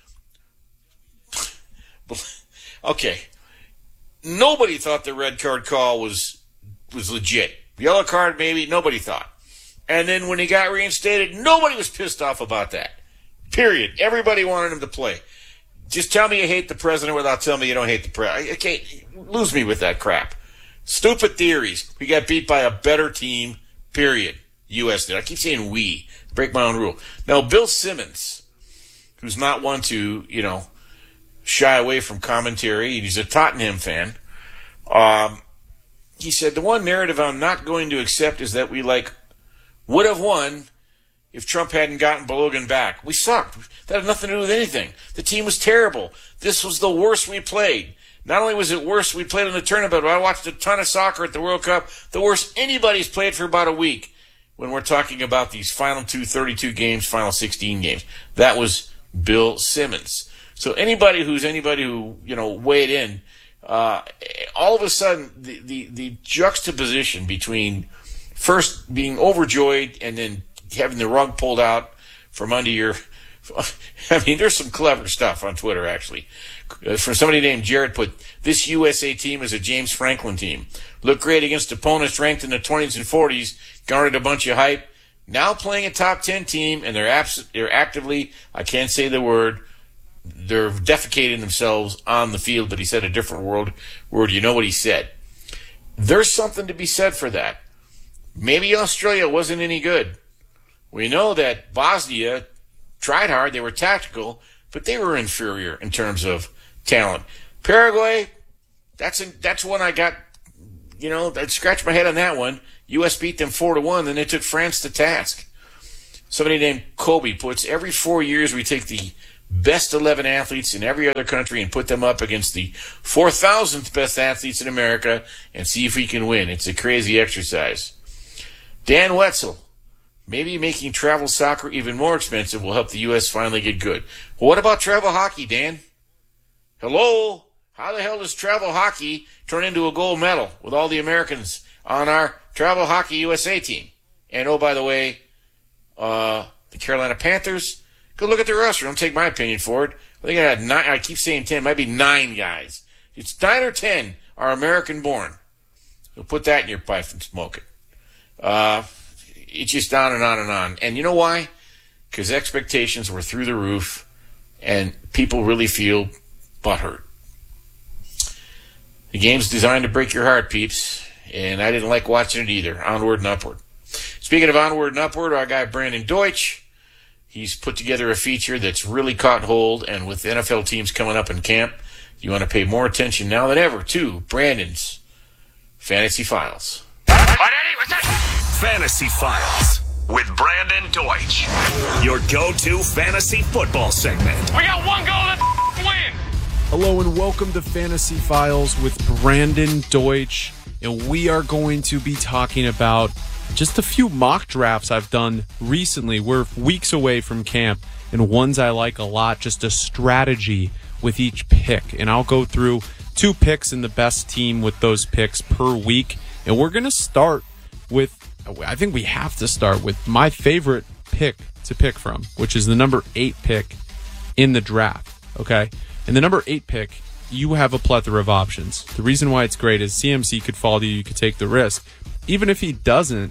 Speaker 5: Okay. Nobody thought the red card call was was legit. Yellow card, maybe. Nobody thought. And then when he got reinstated, nobody was pissed off about that. Period. Everybody wanted him to play. Just tell me you hate the president without telling me you don't hate the president. Okay, lose me with that crap. Stupid theories. We got beat by a better team, period. U S did. I keep saying we. Break my own rule. Now, Bill Simmons, who's not one to, you know, shy away from commentary. He's a Tottenham fan. Um, he said, the one narrative I'm not going to accept is that we, like, would have won if Trump hadn't gotten Balogun back. We sucked. That had nothing to do with anything. The team was terrible. This was the worst we played. Not only was it worse we played in the tournament, but I watched a ton of soccer at the World Cup. The worst anybody's played for about a week when we're talking about these final two thirty-two games, final sixteen games. That was Bill Simmons. So anybody who's anybody who, you know, weighed in, uh, all of a sudden the, the, the juxtaposition between first being overjoyed and then having the rug pulled out from under your, I mean, there's some clever stuff on Twitter, actually. Uh, from somebody named Jared put, this U S A team is a James Franklin team. Looked great against opponents ranked in the twenties and forties, garnered a bunch of hype. Now playing a top ten team, and they're abs- they're actively, I can't say the word, they're defecating themselves on the field, but he said a different word. Word, you know what he said. There's something to be said for that. Maybe Australia wasn't any good. We know that Bosnia tried hard. They were tactical, but they were inferior in terms of talent. Paraguay, that's a, that's one I got, you know, I scratched my head on that one. U S beat them four to one, then they took France to task. Somebody named Kobe puts, every four years we take the best eleven athletes in every other country and put them up against the four thousandth best athletes in America and see if we can win. It's a crazy exercise. Dan Wetzel, maybe making travel soccer even more expensive will help the U S finally get good. Well, what about travel hockey, Dan? Hello? How the hell does travel hockey turn into a gold medal with all the Americans on our travel hockey U S A team? And oh, by the way, uh, the Carolina Panthers, go look at their roster. Don't take my opinion for it. I think I had nine. I keep saying ten. It might be nine guys. It's nine or ten are American-born. You'll put that in your pipe and smoke it. Uh, it's just on and on and on. And you know why? Because expectations were through the roof, and people really feel butthurt. The game's designed to break your heart, peeps, and I didn't like watching it either. Onward and upward. Speaking of onward and upward, our guy Brandon Deutsch, he's put together a feature that's really caught hold, and with N F L teams coming up in camp, you want to pay more attention now than ever to Brandon's Fantasy Files.
Speaker 14: Fantasy Files with Brandon Deutsch, your go-to fantasy football segment.
Speaker 1: We got one goal to win.
Speaker 2: Hello and welcome to Fantasy Files with Brandon Deutsch, and we are going to be talking about just a few mock drafts I've done recently. We're weeks away from camp, and ones I like a lot, just a strategy with each pick. And I'll go through two picks and the best team with those picks per week. And we're going to start with, I think we have to start with my favorite pick to pick from, which is the number eight pick in the draft, okay? And the number eight pick, you have a plethora of options. The reason why it's great is C M C could fall to you, you could take the risk. Even if he doesn't,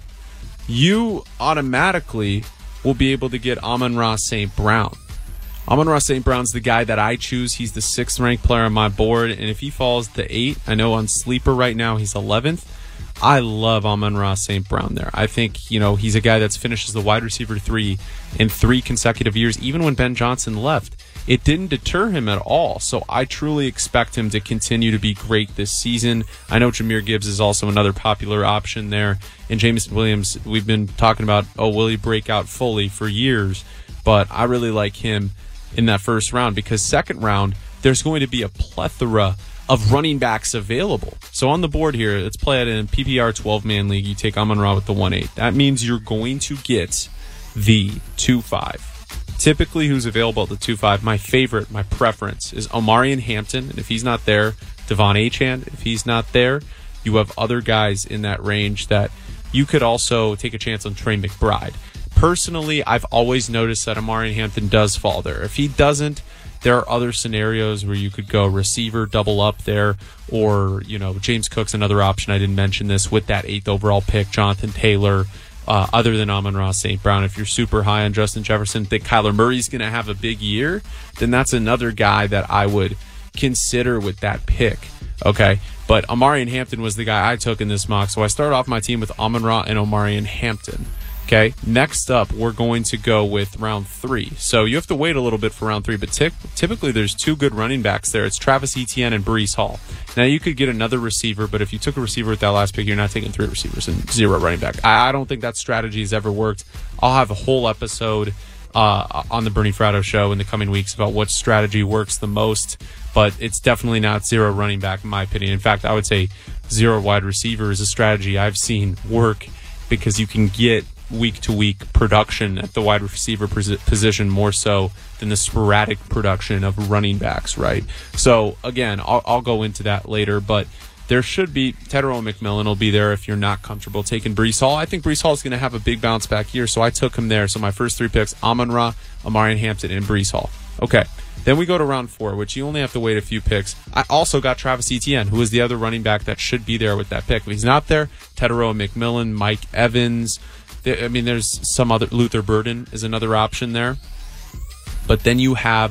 Speaker 2: you automatically will be able to get Amon-Ra Saint Brown. Amon-Ra Saint Brown's the guy that I choose. He's the sixth ranked player on my board, and if he falls to eight, I know on Sleeper right now he's eleventh. I love Amon-Ra Saint Brown there. I think, you know, he's a guy that's finished as the wide receiver three in three consecutive years, even when Ben Johnson left. It didn't deter him at all, so I truly expect him to continue to be great this season. I know Jahmyr Gibbs is also another popular option there, and Jameson Williams, we've been talking about, oh, will he break out fully for years, but I really like him in that first round because second round, there's going to be a plethora of running backs available. So on the board here, let's play it in P P R twelve-man league. You take Amon-Ra with the one eight. That means you're going to get the two five. Typically, who's available at the two five, my favorite, my preference, is Omarion Hampton. And if he's not there, Devon Achane. If he's not there, you have other guys in that range that you could also take a chance on Trey McBride. Personally, I've always noticed that Omarion Hampton does fall there. If he doesn't, there are other scenarios where you could go receiver, double up there, or, you know, James Cook's another option. I didn't mention this with that eighth overall pick, Jonathan Taylor. Uh, other than Amon-Ra Saint Brown, if you're super high on Justin Jefferson, think Kyler Murray's going to have a big year, then that's another guy that I would consider with that pick. Okay, but Omarion Hampton was the guy I took in this mock, so I start off my team with Amon-Ra and Omarion Hampton. Okay, next up, we're going to go with round three. So you have to wait a little bit for round three, but t- typically there's two good running backs there. It's Travis Etienne and Breece Hall. Now, you could get another receiver, but if you took a receiver with that last pick, you're not taking three receivers and zero running back. I, I don't think that strategy has ever worked. I'll have a whole episode uh, on the Bernie Fratto show in the coming weeks about what strategy works the most, but it's definitely not zero running back in my opinion. In fact, I would say zero wide receiver is a strategy I've seen work because you can get week-to-week production at the wide receiver position more so than the sporadic production of running backs, right? So, again, I'll, I'll go into that later, but there should be, Tedero McMillan will be there if you're not comfortable taking Breece Hall. I think Breece Hall is going to have a big bounce back year, so I took him there. So my first three picks, Amon-Ra, Omarion Hampton, and Breece Hall. Okay, then we go to round four, which you only have to wait a few picks. I also got Travis Etienne, who is the other running back that should be there with that pick. If he's not there, Tedero McMillan, Mike Evans, I mean, there's some other, Luther Burden is another option there. But then you have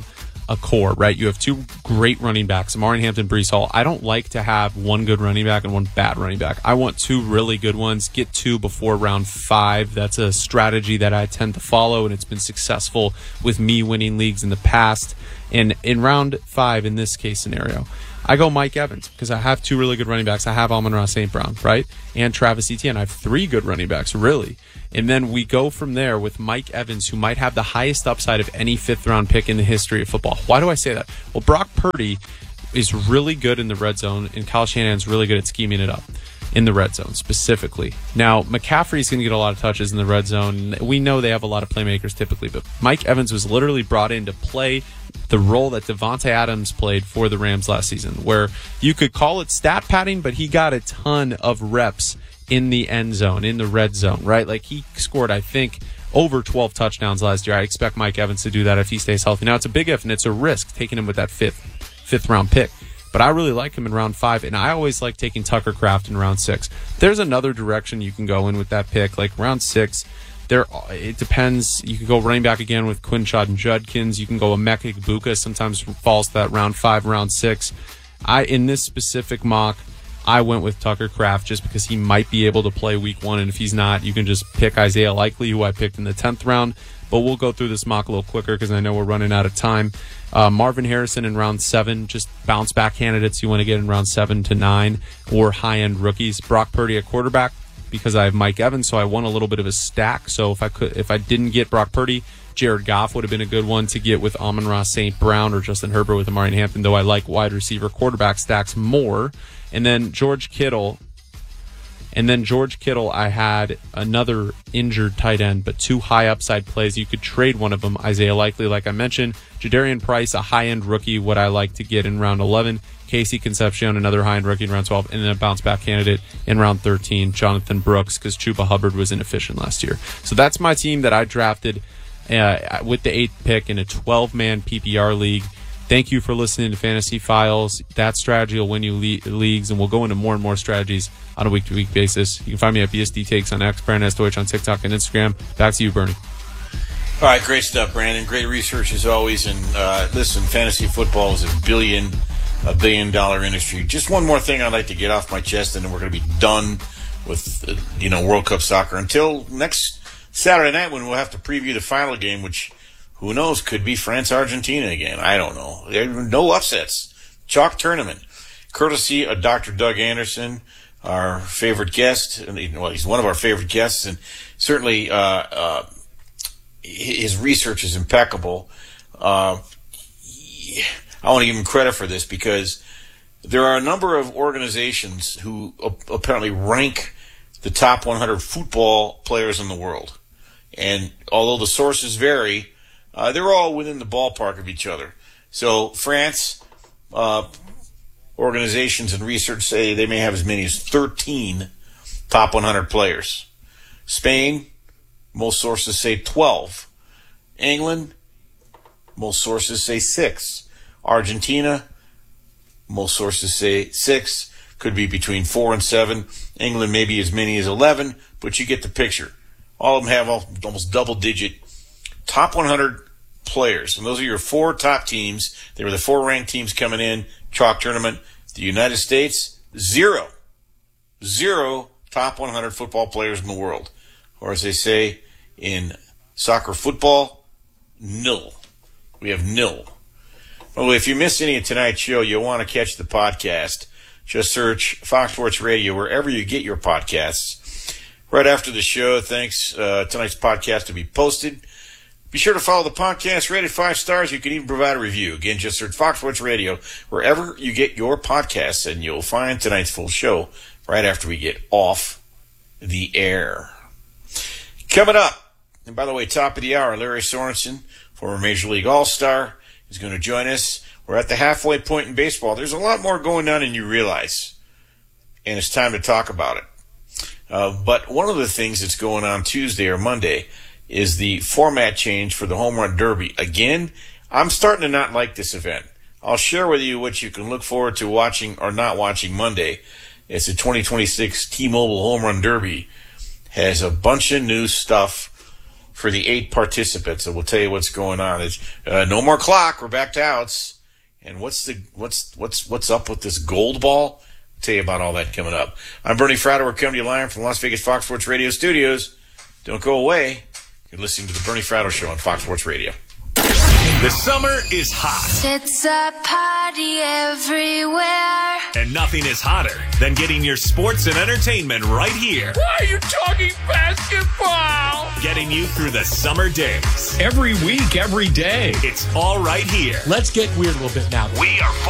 Speaker 2: a core, right? You have two great running backs, Amari Hampton, Breece Hall. I don't like to have one good running back and one bad running back. I want two really good ones. Get two before round five. That's a strategy that I tend to follow, and it's been successful with me winning leagues in the past. And in round five, in this case scenario, I go Mike Evans because I have two really good running backs. I have Amon-Ra Saint Brown, right? And Travis Etienne. I have three good running backs, really. And then we go from there with Mike Evans, who might have the highest upside of any fifth-round pick in the history of football. Why do I say that? Well, Brock Purdy is really good in the red zone, and Kyle Shanahan's really good at scheming it up in the red zone specifically. Now, McCaffrey's going to get a lot of touches in the red zone. We know they have a lot of playmakers typically, but Mike Evans was literally brought in to play the role that Devontae Adams played for the Rams last season, where you could call it stat padding, but he got a ton of reps in the end zone, in the red zone, right? Like, he scored, I think, over twelve touchdowns last year. I expect Mike Evans to do that if he stays healthy. Now, it's a big if, and it's a risk taking him with that fifth, fifth round pick. But I really like him in round five, and I always like taking Tucker Kraft in round six. There's another direction you can go in with that pick, like round six. There, it depends. You can go running back again with Quinshad and Judkins. You can go Emeka Egbuka. Sometimes falls to that round five, round six. I in this specific mock, I went with Tucker Kraft just because he might be able to play week one, and if he's not, you can just pick Isaiah Likely, who I picked in the tenth round. But we'll go through this mock a little quicker because I know we're running out of time. Uh, Marvin Harrison in round seven, just bounce back candidates you want to get in round seven to nine, or high-end rookies. Brock Purdy at quarterback, because I have Mike Evans, so I want a little bit of a stack. So if I could, if I didn't get Brock Purdy, Jared Goff would have been a good one to get with Amon-Ra Saint Brown or Justin Herbert with Amari Hampton, though I like wide receiver quarterback stacks more. And then George Kittle. And then George Kittle, I had another injured tight end, but two high upside plays. You could trade one of them. Isaiah Likely, like I mentioned. Jadarian Price, a high-end rookie, what I like to get in round eleven. Casey Concepcion, another high-end rookie in round twelve. And then a bounce-back candidate in round thirteen, Jonathan Brooks, because Chuba Hubbard was inefficient last year. So that's my team that I drafted uh, with the eighth pick in a twelve-man P P R league. Thank you for listening to Fantasy Files. That strategy will win you le- leagues, and we'll go into more and more strategies on a week-to-week basis. You can find me at B S D Takes on X, Brandon S. Deutsch on TikTok and Instagram. Back to you, Bernie.
Speaker 5: All right, great stuff, Brandon. Great research as always. And uh, listen, fantasy football is a billion, a billion-dollar industry. Just one more thing I'd like to get off my chest, and then we're going to be done with uh, you know World Cup soccer until next Saturday night when we'll have to preview the final game, which who knows, could be France-Argentina again. I don't know. There are no upsets. Chalk tournament. Courtesy of Doctor Doug Anderson, our favorite guest. And, well, he's one of our favorite guests, and certainly uh, uh, his research is impeccable. Uh, I want to give him credit for this because there are a number of organizations who apparently rank the top one hundred football players in the world. And although the sources vary, Uh, they're all within the ballpark of each other. So France uh, organizations and research say they may have as many as thirteen top one hundred players. Spain, most sources say twelve. England, most sources say six. Argentina, most sources say six. Could be between four and seven. England maybe as many as eleven, but you get the picture. All of them have almost double-digit top one hundred players, and those are your four top teams. They were the four ranked teams coming in, chalk tournament. The United States, zero. Zero top one hundred football players in the world. Or as they say in soccer football, nil. We have nil. Well, if you missed any of tonight's show, you'll want to catch the podcast. Just search Fox Sports Radio wherever you get your podcasts. Right after the show, thanks uh, tonight's podcast to be posted. Be sure to follow the podcast, rated five stars. You can even provide a review. Again, just search Fox Sports Radio wherever you get your podcasts, and you'll find tonight's full show right after we get off the air. Coming up, and by the way, top of the hour, Larry Sorensen, former Major League All-Star, is going to join us. We're at the halfway point in baseball. There's a lot more going on than you realize, and it's time to talk about it. Uh, but one of the things that's going on Tuesday or Monday is the format change for the Home Run Derby. Again, I'm starting to not like this event. I'll share with you what you can look forward to watching or not watching Monday. It's the twenty twenty-six T-Mobile Home Run Derby. Has a bunch of new stuff for the eight participants. And we'll tell you what's going on. It's uh, no more clock. We're back to outs. And what's the what's what's what's up with this gold ball? I'll tell you about all that coming up. I'm Bernie Fratto. We're coming to you live from Las Vegas Fox Sports Radio studios. Don't go away. You're listening to the Bernie Fratto Show on Fox Sports Radio.
Speaker 14: The summer is hot.
Speaker 3: It's a party everywhere.
Speaker 14: And nothing is hotter than getting your sports and entertainment right here.
Speaker 1: Why are you talking basketball?
Speaker 14: Getting you through the summer days.
Speaker 26: Every week, every day.
Speaker 14: It's all right here.
Speaker 26: Let's get weird a little bit now.
Speaker 14: We are